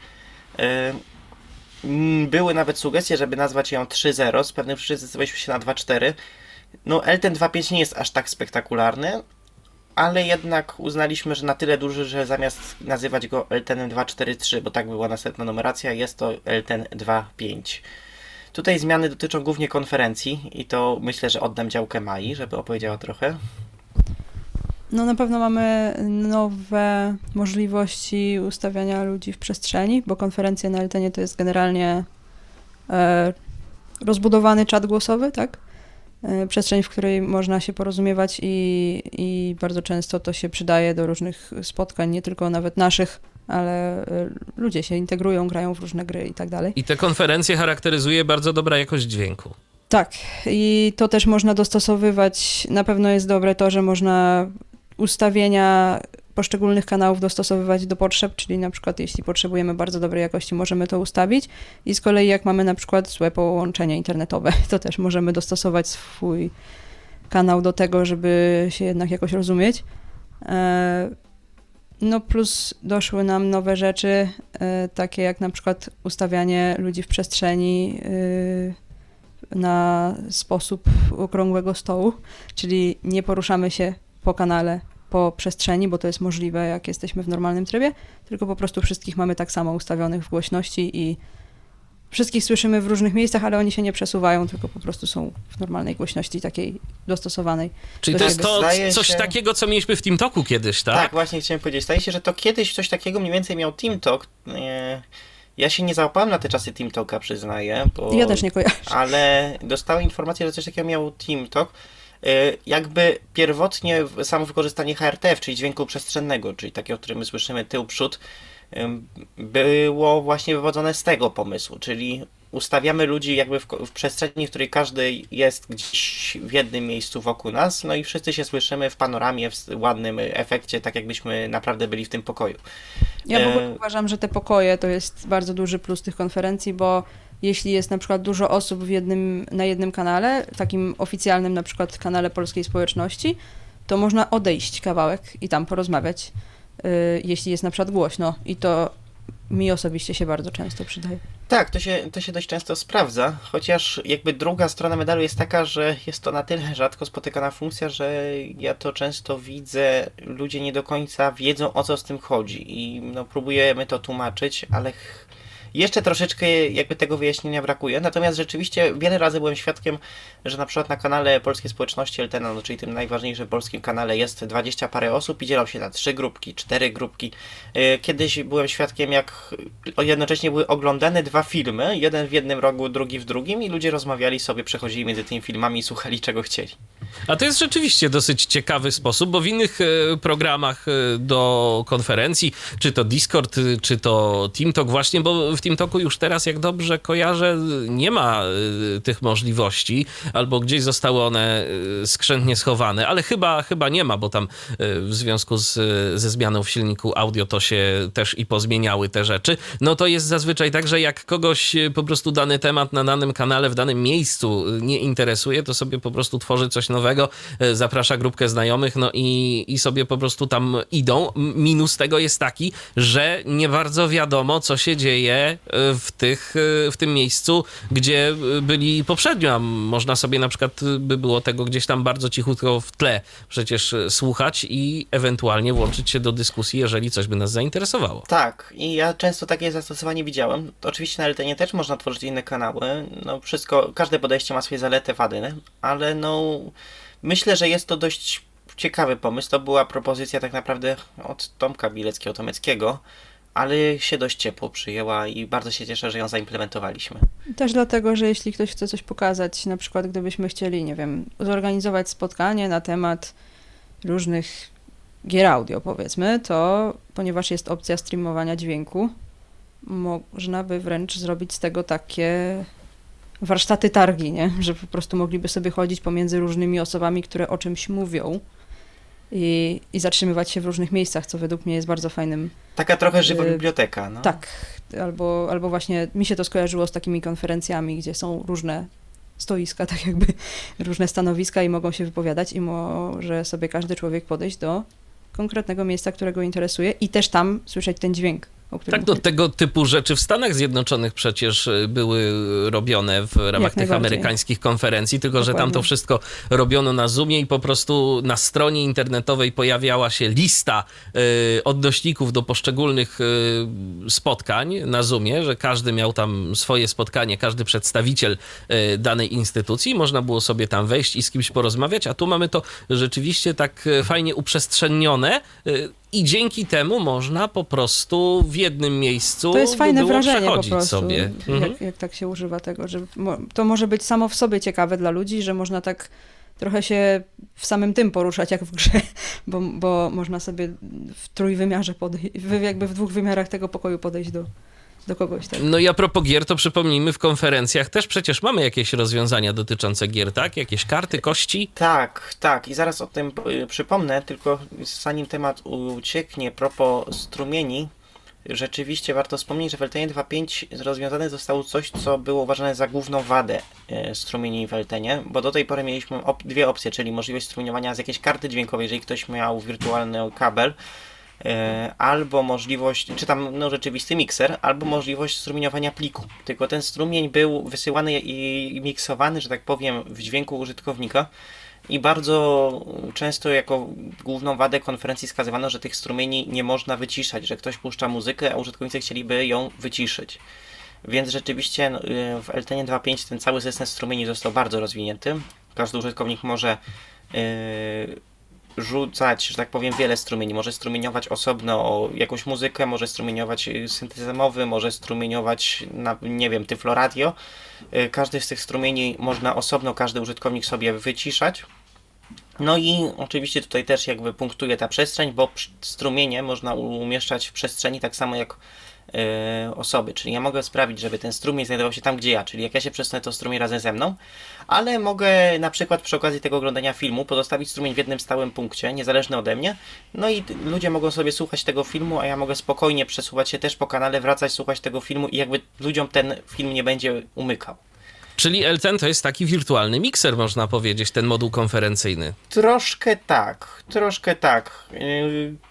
Yy, były nawet sugestie, żeby nazwać ją trzy zero, z pewnych przyczyn zdecydowaliśmy się na dwa cztery. No, Elten dwa pięć nie jest aż tak spektakularny, ale jednak uznaliśmy, że na tyle duży, że zamiast nazywać go Eltenem dwa cztery trzy, bo tak była następna numeracja, jest to Elten dwa pięć. Tutaj zmiany dotyczą głównie konferencji i to myślę, że oddam działkę Mai, żeby opowiedziała trochę. No na pewno mamy nowe możliwości ustawiania ludzi w przestrzeni, bo konferencja na Eltenie to jest generalnie e, rozbudowany czat głosowy, tak? Przestrzeń, w której można się porozumiewać i, i bardzo często to się przydaje do różnych spotkań, nie tylko nawet naszych, ale ludzie się integrują, grają w różne gry i tak dalej. I te konferencje charakteryzuje bardzo dobra jakość dźwięku. Tak, i to też można dostosowywać. Na pewno jest dobre to, że można ustawienia poszczególnych kanałów dostosowywać do potrzeb, czyli na przykład jeśli potrzebujemy bardzo dobrej jakości, możemy to ustawić i z kolei jak mamy na przykład złe połączenie internetowe, to też możemy dostosować swój kanał do tego, żeby się jednak jakoś rozumieć. No plus doszły nam nowe rzeczy, takie jak na przykład ustawianie ludzi w przestrzeni na sposób okrągłego stołu, czyli nie poruszamy się po kanale, po przestrzeni, bo to jest możliwe, jak jesteśmy w normalnym trybie, tylko po prostu wszystkich mamy tak samo ustawionych w głośności i wszystkich słyszymy w różnych miejscach, ale oni się nie przesuwają, tylko po prostu są w normalnej głośności takiej dostosowanej. Czyli to jest to coś się... takiego, co mieliśmy w TeamTalku kiedyś, tak? Tak, właśnie chciałem powiedzieć. Zdaje się, że to kiedyś coś takiego mniej więcej miał TeamTalk. Ja się nie załapałem na te czasy TeamTalka, przyznaję. Bo... Ja też nie kojarzę. Ale dostałem informację, że coś takiego miał TeamTalk. Jakby pierwotnie samo wykorzystanie H R T F, czyli dźwięku przestrzennego, czyli takiego, o którym my słyszymy tył, przód, było właśnie wywodzone z tego pomysłu, czyli ustawiamy ludzi jakby w, w przestrzeni, w której każdy jest gdzieś w jednym miejscu wokół nas, no i wszyscy się słyszymy w panoramie, w ładnym efekcie, tak jakbyśmy naprawdę byli w tym pokoju. Ja w ogóle e... uważam, że te pokoje to jest bardzo duży plus tych konferencji, bo jeśli jest na przykład dużo osób w jednym, na jednym kanale, takim oficjalnym na przykład kanale Polskiej Społeczności, to można odejść kawałek i tam porozmawiać, yy, jeśli jest na przykład głośno i to mi osobiście się bardzo często przydaje. Tak, to się, to się dość często sprawdza, chociaż jakby druga strona medalu jest taka, że jest to na tyle rzadko spotykana funkcja, że ja to często widzę, ludzie nie do końca wiedzą, o co z tym chodzi i no, próbujemy to tłumaczyć, ale ch- jeszcze troszeczkę jakby tego wyjaśnienia brakuje, natomiast rzeczywiście wiele razy byłem świadkiem, że na przykład na kanale Polskiej Społeczności Eltena, no, czyli tym najważniejszym polskim kanale, jest dwadzieścia parę osób i dzielą się na trzy grupki, cztery grupki. Kiedyś byłem świadkiem, jak jednocześnie były oglądane dwa filmy, jeden w jednym rogu, drugi w drugim i ludzie rozmawiali sobie, przechodzili między tymi filmami i słuchali czego chcieli. A to jest rzeczywiście dosyć ciekawy sposób, bo w innych e, programach e, do konferencji, czy to Discord, czy to TeamTalk właśnie, bo w TeamTalku już teraz, jak dobrze kojarzę, nie ma e, tych możliwości, albo gdzieś zostały one e, skrzętnie schowane, ale chyba, chyba nie ma, bo tam e, w związku z, ze zmianą w silniku audio to się też i pozmieniały te rzeczy. No to jest zazwyczaj tak, że jak kogoś po prostu dany temat na danym kanale, w danym miejscu nie interesuje, to sobie po prostu tworzy coś nowego, zaprasza grupkę znajomych, no i, i sobie po prostu tam idą. Minus tego jest taki, że nie bardzo wiadomo, co się dzieje w, tych, w tym miejscu, gdzie byli poprzednio. A można sobie na przykład by było tego gdzieś tam bardzo cichutko w tle przecież słuchać i ewentualnie włączyć się do dyskusji, jeżeli coś by nas zainteresowało. Tak, i ja często takie zastosowanie widziałem. Oczywiście na Eltenie też można tworzyć inne kanały. No wszystko, każde podejście ma swoje zalety, wady, ale no myślę, że jest to dość ciekawy pomysł. To była propozycja tak naprawdę od Tomka Bileckiego-Tomeckiego, ale się dość ciepło przyjęła i bardzo się cieszę, że ją zaimplementowaliśmy. Też dlatego, że jeśli ktoś chce coś pokazać, na przykład gdybyśmy chcieli, nie wiem, zorganizować spotkanie na temat różnych gier audio, powiedzmy, to ponieważ jest opcja streamowania dźwięku, można by wręcz zrobić z tego takie warsztaty targi, nie? Że po prostu mogliby sobie chodzić pomiędzy różnymi osobami, które o czymś mówią i, i zatrzymywać się w różnych miejscach, co według mnie jest bardzo fajnym... Taka trochę żywa y- biblioteka, no. Tak, albo, albo właśnie mi się to skojarzyło z takimi konferencjami, gdzie są różne stoiska, tak jakby różne stanowiska i mogą się wypowiadać i może sobie każdy człowiek podejść do konkretnego miejsca, którego interesuje i też tam słyszeć ten dźwięk. Tak, do tego typu rzeczy w Stanach Zjednoczonych przecież były robione w ramach tych amerykańskich konferencji, tylko Dokładnie. Że tam to wszystko robiono na Zoomie i po prostu na stronie internetowej pojawiała się lista y, odnośników do poszczególnych y, spotkań na Zoomie, że każdy miał tam swoje spotkanie, każdy przedstawiciel y, danej instytucji, można było sobie tam wejść i z kimś porozmawiać, a tu mamy to rzeczywiście tak fajnie uprzestrzenione, y, i dzięki temu można po prostu w jednym miejscu to jest fajne wrażenie po prostu, sobie. Jak, mhm. jak tak się używa tego, że mo- to może być samo w sobie ciekawe dla ludzi, że można tak trochę się w samym tym poruszać jak w grze, bo, bo można sobie w trójwymiarze podejść, jakby w dwóch wymiarach tego pokoju podejść do, do kogoś. Tak. No i a propos gier, to przypomnijmy, w konferencjach też przecież mamy jakieś rozwiązania dotyczące gier, tak? Jakieś karty, kości? Tak, tak. I zaraz o tym y, przypomnę, tylko zanim temat ucieknie, propos strumieni, rzeczywiście warto wspomnieć, że w Eltenie dwa pięć rozwiązane zostało coś, co było uważane za główną wadę y, strumieni w Eltenie, bo do tej pory mieliśmy op- dwie opcje, czyli możliwość strumieniowania z jakiejś karty dźwiękowej, jeżeli ktoś miał wirtualny kabel, albo możliwość, czy tam no, rzeczywisty mikser, albo możliwość strumieniowania pliku. Tylko ten strumień był wysyłany i miksowany, że tak powiem, w dźwięku użytkownika i bardzo często jako główną wadę konferencji wskazywano, że tych strumieni nie można wyciszać, że ktoś puszcza muzykę, a użytkownicy chcieliby ją wyciszyć. Więc rzeczywiście w Eltenie dwa pięć ten cały system strumieni został bardzo rozwinięty. Każdy użytkownik może yy, rzucać, że tak powiem, wiele strumieni. Może strumieniować osobno jakąś muzykę, może strumieniować syntezę mowy, może strumieniować, na, nie wiem, Tyfloradio. Każdy z tych strumieni można osobno, każdy użytkownik sobie wyciszać. No i oczywiście tutaj też jakby punktuje ta przestrzeń, bo strumienie można umieszczać w przestrzeni tak samo jak Yy, osoby, czyli ja mogę sprawić, żeby ten strumień znajdował się tam, gdzie ja, czyli jak ja się przesunę, to strumień razem ze mną, ale mogę na przykład przy okazji tego oglądania filmu pozostawić strumień w jednym stałym punkcie, niezależny ode mnie, no i ludzie mogą sobie słuchać tego filmu, a ja mogę spokojnie przesuwać się też po kanale, wracać, słuchać tego filmu i jakby ludziom ten film nie będzie umykał. Czyli Elten to jest taki wirtualny mikser, można powiedzieć, ten moduł konferencyjny. Troszkę tak, troszkę tak. Yy...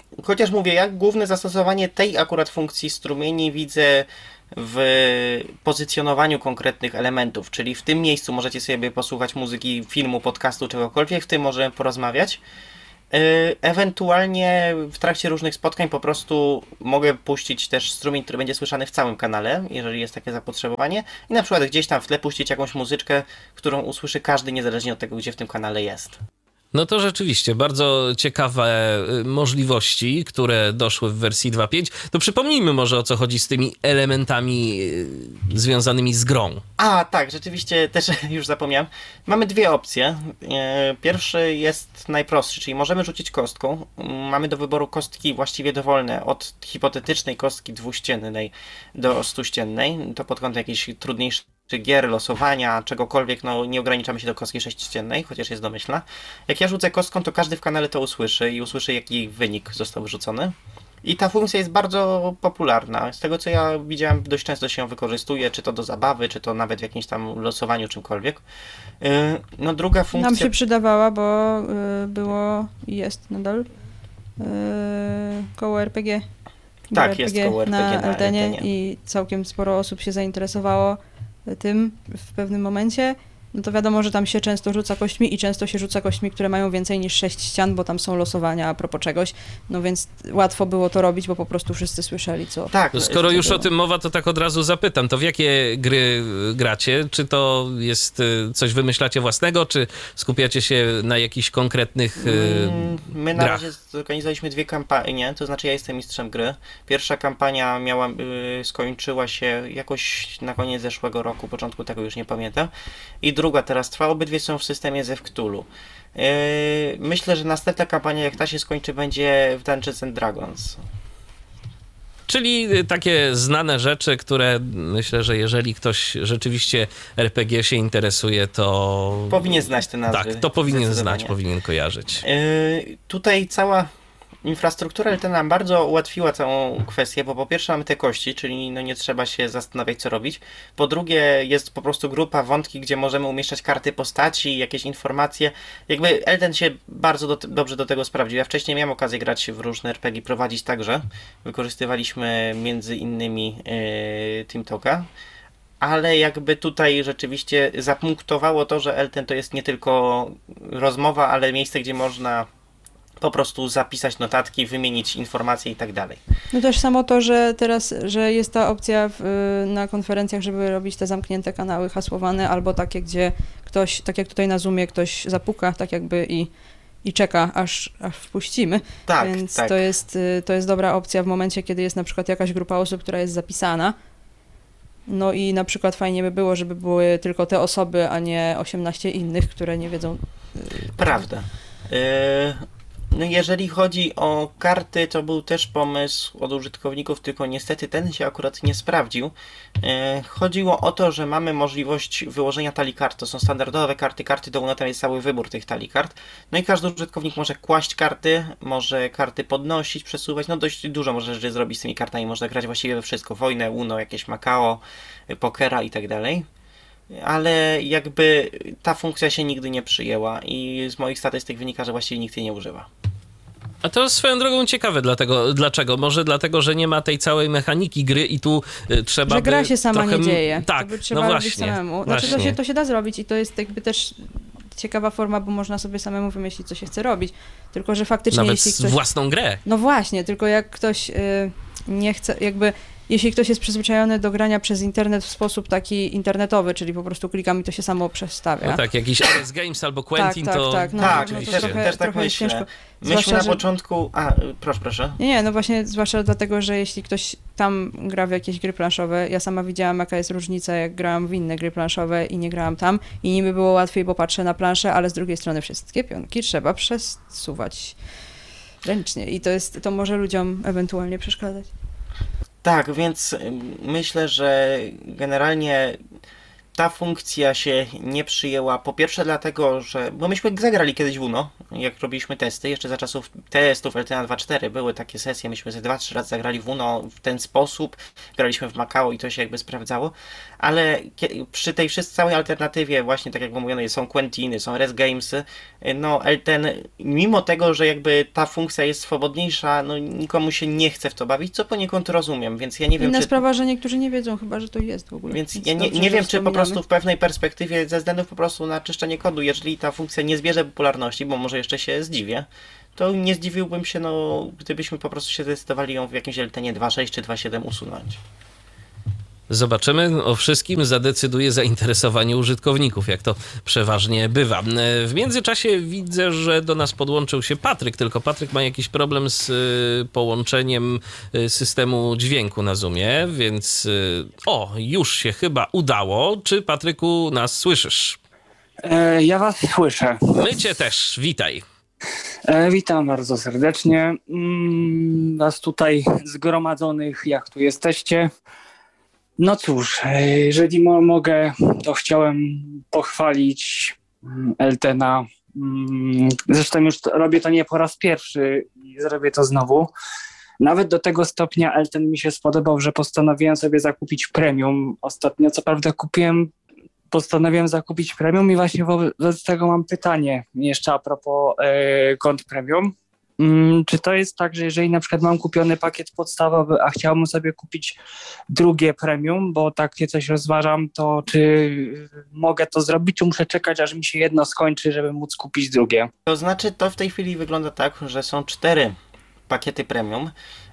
chociaż mówię, ja główne zastosowanie tej akurat funkcji strumieni widzę w pozycjonowaniu konkretnych elementów, czyli w tym miejscu możecie sobie posłuchać muzyki, filmu, podcastu, czegokolwiek, w tym możemy porozmawiać. Ewentualnie w trakcie różnych spotkań po prostu mogę puścić też strumień, który będzie słyszany w całym kanale, jeżeli jest takie zapotrzebowanie, i na przykład gdzieś tam w tle puścić jakąś muzyczkę, którą usłyszy każdy niezależnie od tego, gdzie w tym kanale jest. No to rzeczywiście bardzo ciekawe możliwości, które doszły w wersji dwa pięć. To przypomnijmy może, o co chodzi z tymi elementami związanymi z grą. A, tak, rzeczywiście też już zapomniałem. Mamy dwie opcje. Pierwszy jest najprostszy, czyli możemy rzucić kostką. Mamy do wyboru kostki właściwie dowolne, od hipotetycznej kostki dwuściennej do stuściennej. To pod kątem jakiejś trudniejszej czy gier, losowania, czegokolwiek, no nie ograniczamy się do kostki sześciściennej, chociaż jest domyślna. Jak ja rzucę kostką, to każdy w kanale to usłyszy i usłyszy, jaki wynik został wyrzucony. I ta funkcja jest bardzo popularna. Z tego, co ja widziałem, dość często się ją wykorzystuje, czy to do zabawy, czy to nawet w jakimś tam losowaniu, czymkolwiek. No druga funkcja... Nam się przydawała, bo było i jest nadal koło R P G. Tak, R P G jest koło R P G na na Eltenie Eltenie. I całkiem sporo osób się zainteresowało tym w pewnym momencie. No to wiadomo, że tam się często rzuca kośćmi i często się rzuca kośćmi, które mają więcej niż sześć ścian, bo tam są losowania a propos czegoś, no więc łatwo było to robić, bo po prostu wszyscy słyszeli, co... Tak, skoro już było. o tym mowa, to tak od razu zapytam, to w jakie gry gracie? Czy to jest coś wymyślacie własnego, czy skupiacie się na jakichś konkretnych mm, My na grach? razie zorganizowaliśmy dwie kampanie, to znaczy ja jestem mistrzem gry. Pierwsza kampania miała, yy, skończyła się jakoś na koniec zeszłego roku, początku tego już nie pamiętam. I druga teraz trwa, obydwie są w systemie Zew Cthulhu. Yy, myślę, że następna kampania, jak ta się skończy, będzie w Dungeons and Dragons. Czyli takie znane rzeczy, które myślę, że jeżeli ktoś rzeczywiście R P G się interesuje, to... Powinien znać te nazwy. Tak, to powinien zdecydowanie. znać, powinien kojarzyć. Yy, tutaj cała infrastruktura Eltena nam bardzo ułatwiła całą kwestię, bo po pierwsze mamy te kości, czyli no nie trzeba się zastanawiać, co robić. Po drugie jest po prostu grupa, wątki, gdzie możemy umieszczać karty postaci, jakieś informacje. Jakby Elten się bardzo do, dobrze do tego sprawdził. Ja wcześniej miałem okazję grać w różne R P G, prowadzić także. Wykorzystywaliśmy między innymi yy, Team Talka. Ale jakby tutaj rzeczywiście zapunktowało to, że Elten to jest nie tylko rozmowa, ale miejsce, gdzie można po prostu zapisać notatki, wymienić informacje i tak dalej. No też samo to, że teraz, że jest ta opcja w, na konferencjach, żeby robić te zamknięte kanały hasłowane, albo takie, gdzie ktoś, tak jak tutaj na Zoomie, ktoś zapuka, tak jakby i, i czeka, aż, aż wpuścimy. Tak, Więc tak. To jest, to jest dobra opcja w momencie, kiedy jest na przykład jakaś grupa osób, która jest zapisana. No i na przykład fajnie by było, żeby były tylko te osoby, a nie osiemnaście innych, które nie wiedzą. Prawda. Yy... No jeżeli chodzi o karty, to był też pomysł od użytkowników, tylko niestety ten się akurat nie sprawdził. E, chodziło o to, że mamy możliwość wyłożenia talii kart. To są standardowe karty, karty do tam jest cały wybór tych talii kart. No i każdy użytkownik może kłaść karty, może karty podnosić, przesuwać. No dość dużo może rzeczy zrobić z tymi kartami. Można grać właściwie we wszystko. Wojnę, Uno, jakieś Macao, pokera i tak dalej. Ale jakby ta funkcja się nigdy nie przyjęła i z moich statystyk wynika, że właściwie nikt jej nie używa. A to swoją drogą ciekawe, dlatego, dlaczego? Może dlatego, że nie ma tej całej mechaniki gry i tu y, trzeba Że gra by się sama trochę... nie dzieje. Tak, to by trzeba no robić właśnie. samemu. Znaczy właśnie. to się, to się da zrobić i to jest jakby też ciekawa forma, bo można sobie samemu wymyślić, co się chce robić. Tylko, że faktycznie Nawet jeśli ktoś... własną grę. No właśnie, tylko jak ktoś y, nie chce, jakby jeśli ktoś jest przyzwyczajony do grania przez internet w sposób taki internetowy, czyli po prostu klikam i to się samo przestawia. No tak, jakiś R S Games albo Quentin, tak, to... tak, no, tak, no to też, trochę, też tak trochę jest myślę. ciężko. Myśmy Zwłaszcza, na że- początku... A, proszę, proszę. Nie, nie, no właśnie, zwłaszcza dlatego, że jeśli ktoś tam gra w jakieś gry planszowe, ja sama widziałam, jaka jest różnica, jak grałam w inne gry planszowe i nie grałam tam i niby było łatwiej, bo patrzę na planszę, ale z drugiej strony wszystkie pionki trzeba przesuwać ręcznie i to jest, to może ludziom ewentualnie przeszkadzać. Tak, więc ym, myślę, że generalnie ta funkcja się nie przyjęła. Po pierwsze dlatego, że... Bo myśmy zagrali kiedyś w Uno, jak robiliśmy testy, jeszcze za czasów testów L T N dwa cztery były takie sesje, myśmy ze dwa trzy razy zagrali w Uno w ten sposób, graliśmy w Macao i to się jakby sprawdzało, ale przy tej wszystkiej całej alternatywie, właśnie tak jak mówiono, są Quentiny, są Res Gamesy, no L T N, mimo tego, że jakby ta funkcja jest swobodniejsza, no nikomu się nie chce w to bawić, co poniekąd rozumiem, więc ja nie wiem, Inna czy... sprawa, że niektórzy nie wiedzą chyba, że to jest w ogóle. Więc Więc ja nie, dobrze, nie że wiem, czy po wspominamy. prostu w pewnej perspektywie, ze względu po prostu na czyszczenie kodu, jeżeli ta funkcja nie zbierze popularności, bo może jeszcze się zdziwię, to nie zdziwiłbym się, no, gdybyśmy po prostu się zdecydowali ją w jakimś L T N dwa sześć czy dwa siedem usunąć. Zobaczymy, o wszystkim zadecyduje zainteresowanie użytkowników, jak to przeważnie bywa. W międzyczasie widzę, że do nas podłączył się Patryk, tylko Patryk ma jakiś problem z y, połączeniem y, systemu dźwięku na Zoomie, więc y, o, już się chyba udało. Czy, Patryku, nas słyszysz? E, ja was słyszę. My cię też, witaj. E, witam bardzo serdecznie. Mm, was tutaj zgromadzonych, jak tu jesteście. No cóż, e, jeżeli mo- mogę, to chciałem pochwalić mm, Eltena. Mm, zresztą już to, robię to nie po raz pierwszy i zrobię to znowu. Nawet do tego stopnia Elten mi się spodobał, że postanowiłem sobie zakupić premium. Ostatnio co prawda kupiłem Postanowiłem zakupić premium i właśnie wobec tego mam pytanie jeszcze a propos e, kont premium. Mm, czy to jest tak, że jeżeli na przykład mam kupiony pakiet podstawowy, a chciałbym sobie kupić drugie premium, bo takie coś rozważam, to czy mogę to zrobić, czy muszę czekać, aż mi się jedno skończy, żeby móc kupić drugie? To znaczy, to w tej chwili wygląda tak, że są cztery pakiety premium,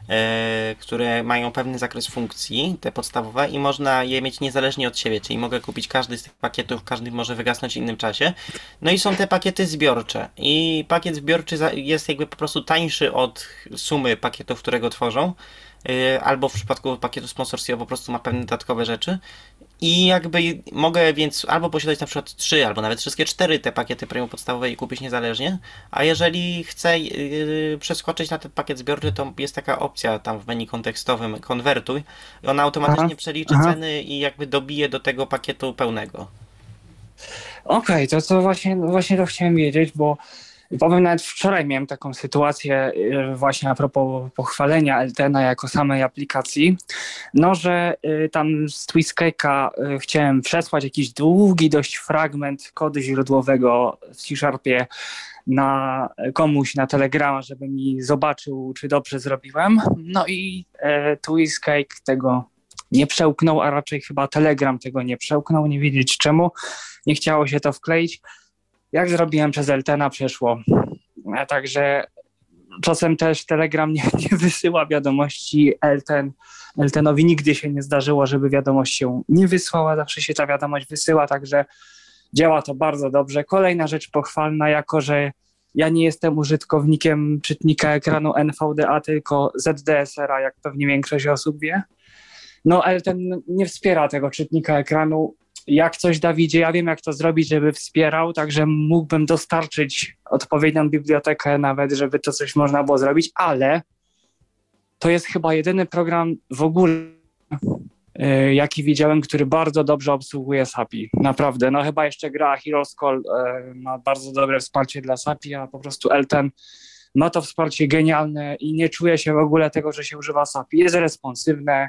e, które mają pewny zakres funkcji, te podstawowe, i można je mieć niezależnie od siebie, czyli mogę kupić każdy z tych pakietów, każdy może wygasnąć w innym czasie. No i są te pakiety zbiorcze i pakiet zbiorczy jest jakby po prostu tańszy od sumy pakietów, które go tworzą, e, albo w przypadku pakietu sponsorskiego po prostu ma pewne dodatkowe rzeczy. I jakby mogę więc albo posiadać na przykład trzy, albo nawet wszystkie cztery te pakiety premium podstawowe i kupić niezależnie, a jeżeli chcę yy, przeskoczyć na ten pakiet zbiorczy, to jest taka opcja tam w menu kontekstowym konwertuj i ona automatycznie Aha. przeliczy Aha. ceny i jakby dobije do tego pakietu pełnego. Okej, to, to właśnie, właśnie to chciałem wiedzieć, bo powiem, nawet wczoraj miałem taką sytuację y, właśnie a propos pochwalenia Eltena jako samej aplikacji, no że y, tam z Twiscake'a y, chciałem przesłać jakiś długi dość fragment kodu źródłowego w C-Sharpie na komuś na Telegrama, żeby mi zobaczył, czy dobrze zrobiłem. No i e, Twiscake tego nie przełknął, a raczej chyba Telegram tego nie przełknął, nie wiedzieć czemu. Nie chciało się to wkleić. Jak zrobiłem przez Eltena, przeszło. A także czasem też Telegram nie, nie wysyła wiadomości. Elten, Eltenowi nigdy się nie zdarzyło, żeby wiadomość się nie wysłała. Zawsze się ta wiadomość wysyła, także działa to bardzo dobrze. Kolejna rzecz pochwalna, jako że ja nie jestem użytkownikiem czytnika ekranu N V D A, tylko Z D S R a, jak pewnie większość osób wie. No Elten nie wspiera tego czytnika ekranu. Jak coś, Dawidzie, ja wiem, jak to zrobić, żeby wspierał, także mógłbym dostarczyć odpowiednią bibliotekę nawet, żeby to coś można było zrobić, ale to jest chyba jedyny program w ogóle, yy, jaki widziałem, który bardzo dobrze obsługuje S A P I. Naprawdę, no chyba jeszcze gra Heroes Call yy, ma bardzo dobre wsparcie dla S A P I, a po prostu Elten ma to wsparcie genialne i nie czuje się w ogóle tego, że się używa S A P I. Jest responsywne.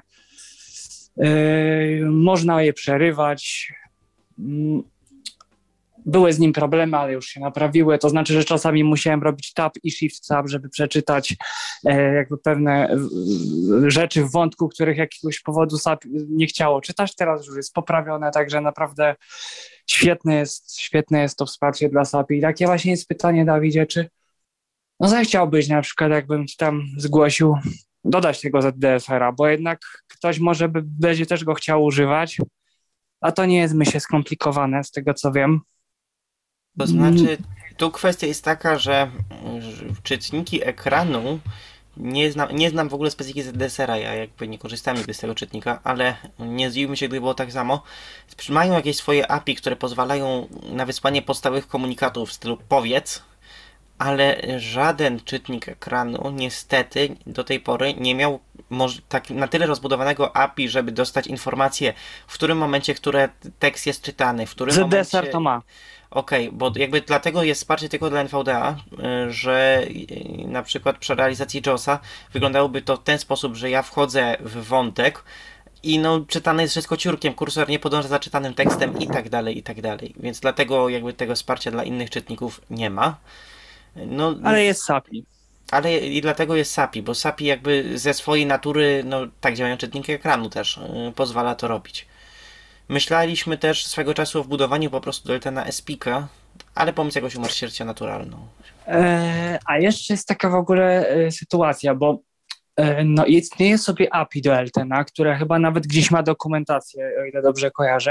Yy, można je przerywać. Yy, były z nim problemy, ale już się naprawiły. To znaczy, że czasami musiałem robić tab i shift tab, żeby przeczytać yy, jakby pewne yy, rzeczy w wątku, których jakiegoś powodu S A P I nie chciało czytać. Teraz już jest poprawione, także naprawdę świetne jest, świetne jest to wsparcie dla S A P I. I takie właśnie jest pytanie, Dawidzie, czy no zechciałbyś na przykład, jakbym ci tam zgłosił, dodać tego Z D S R a, bo jednak ktoś może by, będzie też go chciał używać, a to nie jest, myślę, skomplikowane, z tego co wiem. To znaczy, tu kwestia jest taka, że czytniki ekranu, nie znam, nie znam w ogóle specyfiki Z D S R a, ja jakby nie korzystałem nigdy z tego czytnika, ale nie zdziwiłbym się, gdyby było tak samo. Mają jakieś swoje A P I, które pozwalają na wysłanie podstawowych komunikatów w stylu powiedz, ale żaden czytnik ekranu niestety do tej pory nie miał moż- tak na tyle rozbudowanego A P I, żeby dostać informację, w którym momencie, który tekst jest czytany, w którym Z momencie... deser to ma. Okej, okay, bo jakby dlatego jest wsparcie tylko dla N V D A, y, że y, na przykład przy realizacji JAWSa wyglądałoby to w ten sposób, że ja wchodzę w wątek i no czytane jest wszystko ciurkiem, kursor nie podąża za czytanym tekstem i tak dalej, i tak dalej. Więc dlatego jakby tego wsparcia dla innych czytników nie ma. No, Ale jest S A P I. Ale i dlatego jest S A P I, bo S A P I jakby ze swojej natury, no tak działają czytniki ekranu też, yy, pozwala to robić. Myśleliśmy też swego czasu o wbudowaniu po prostu do Eltena S P K, ale pomysł jakoś umarł śmiercią naturalną. E, a jeszcze jest taka w ogóle e, sytuacja, bo e, no istnieje sobie A P I do Eltena, które chyba nawet gdzieś ma dokumentację, o ile dobrze kojarzę.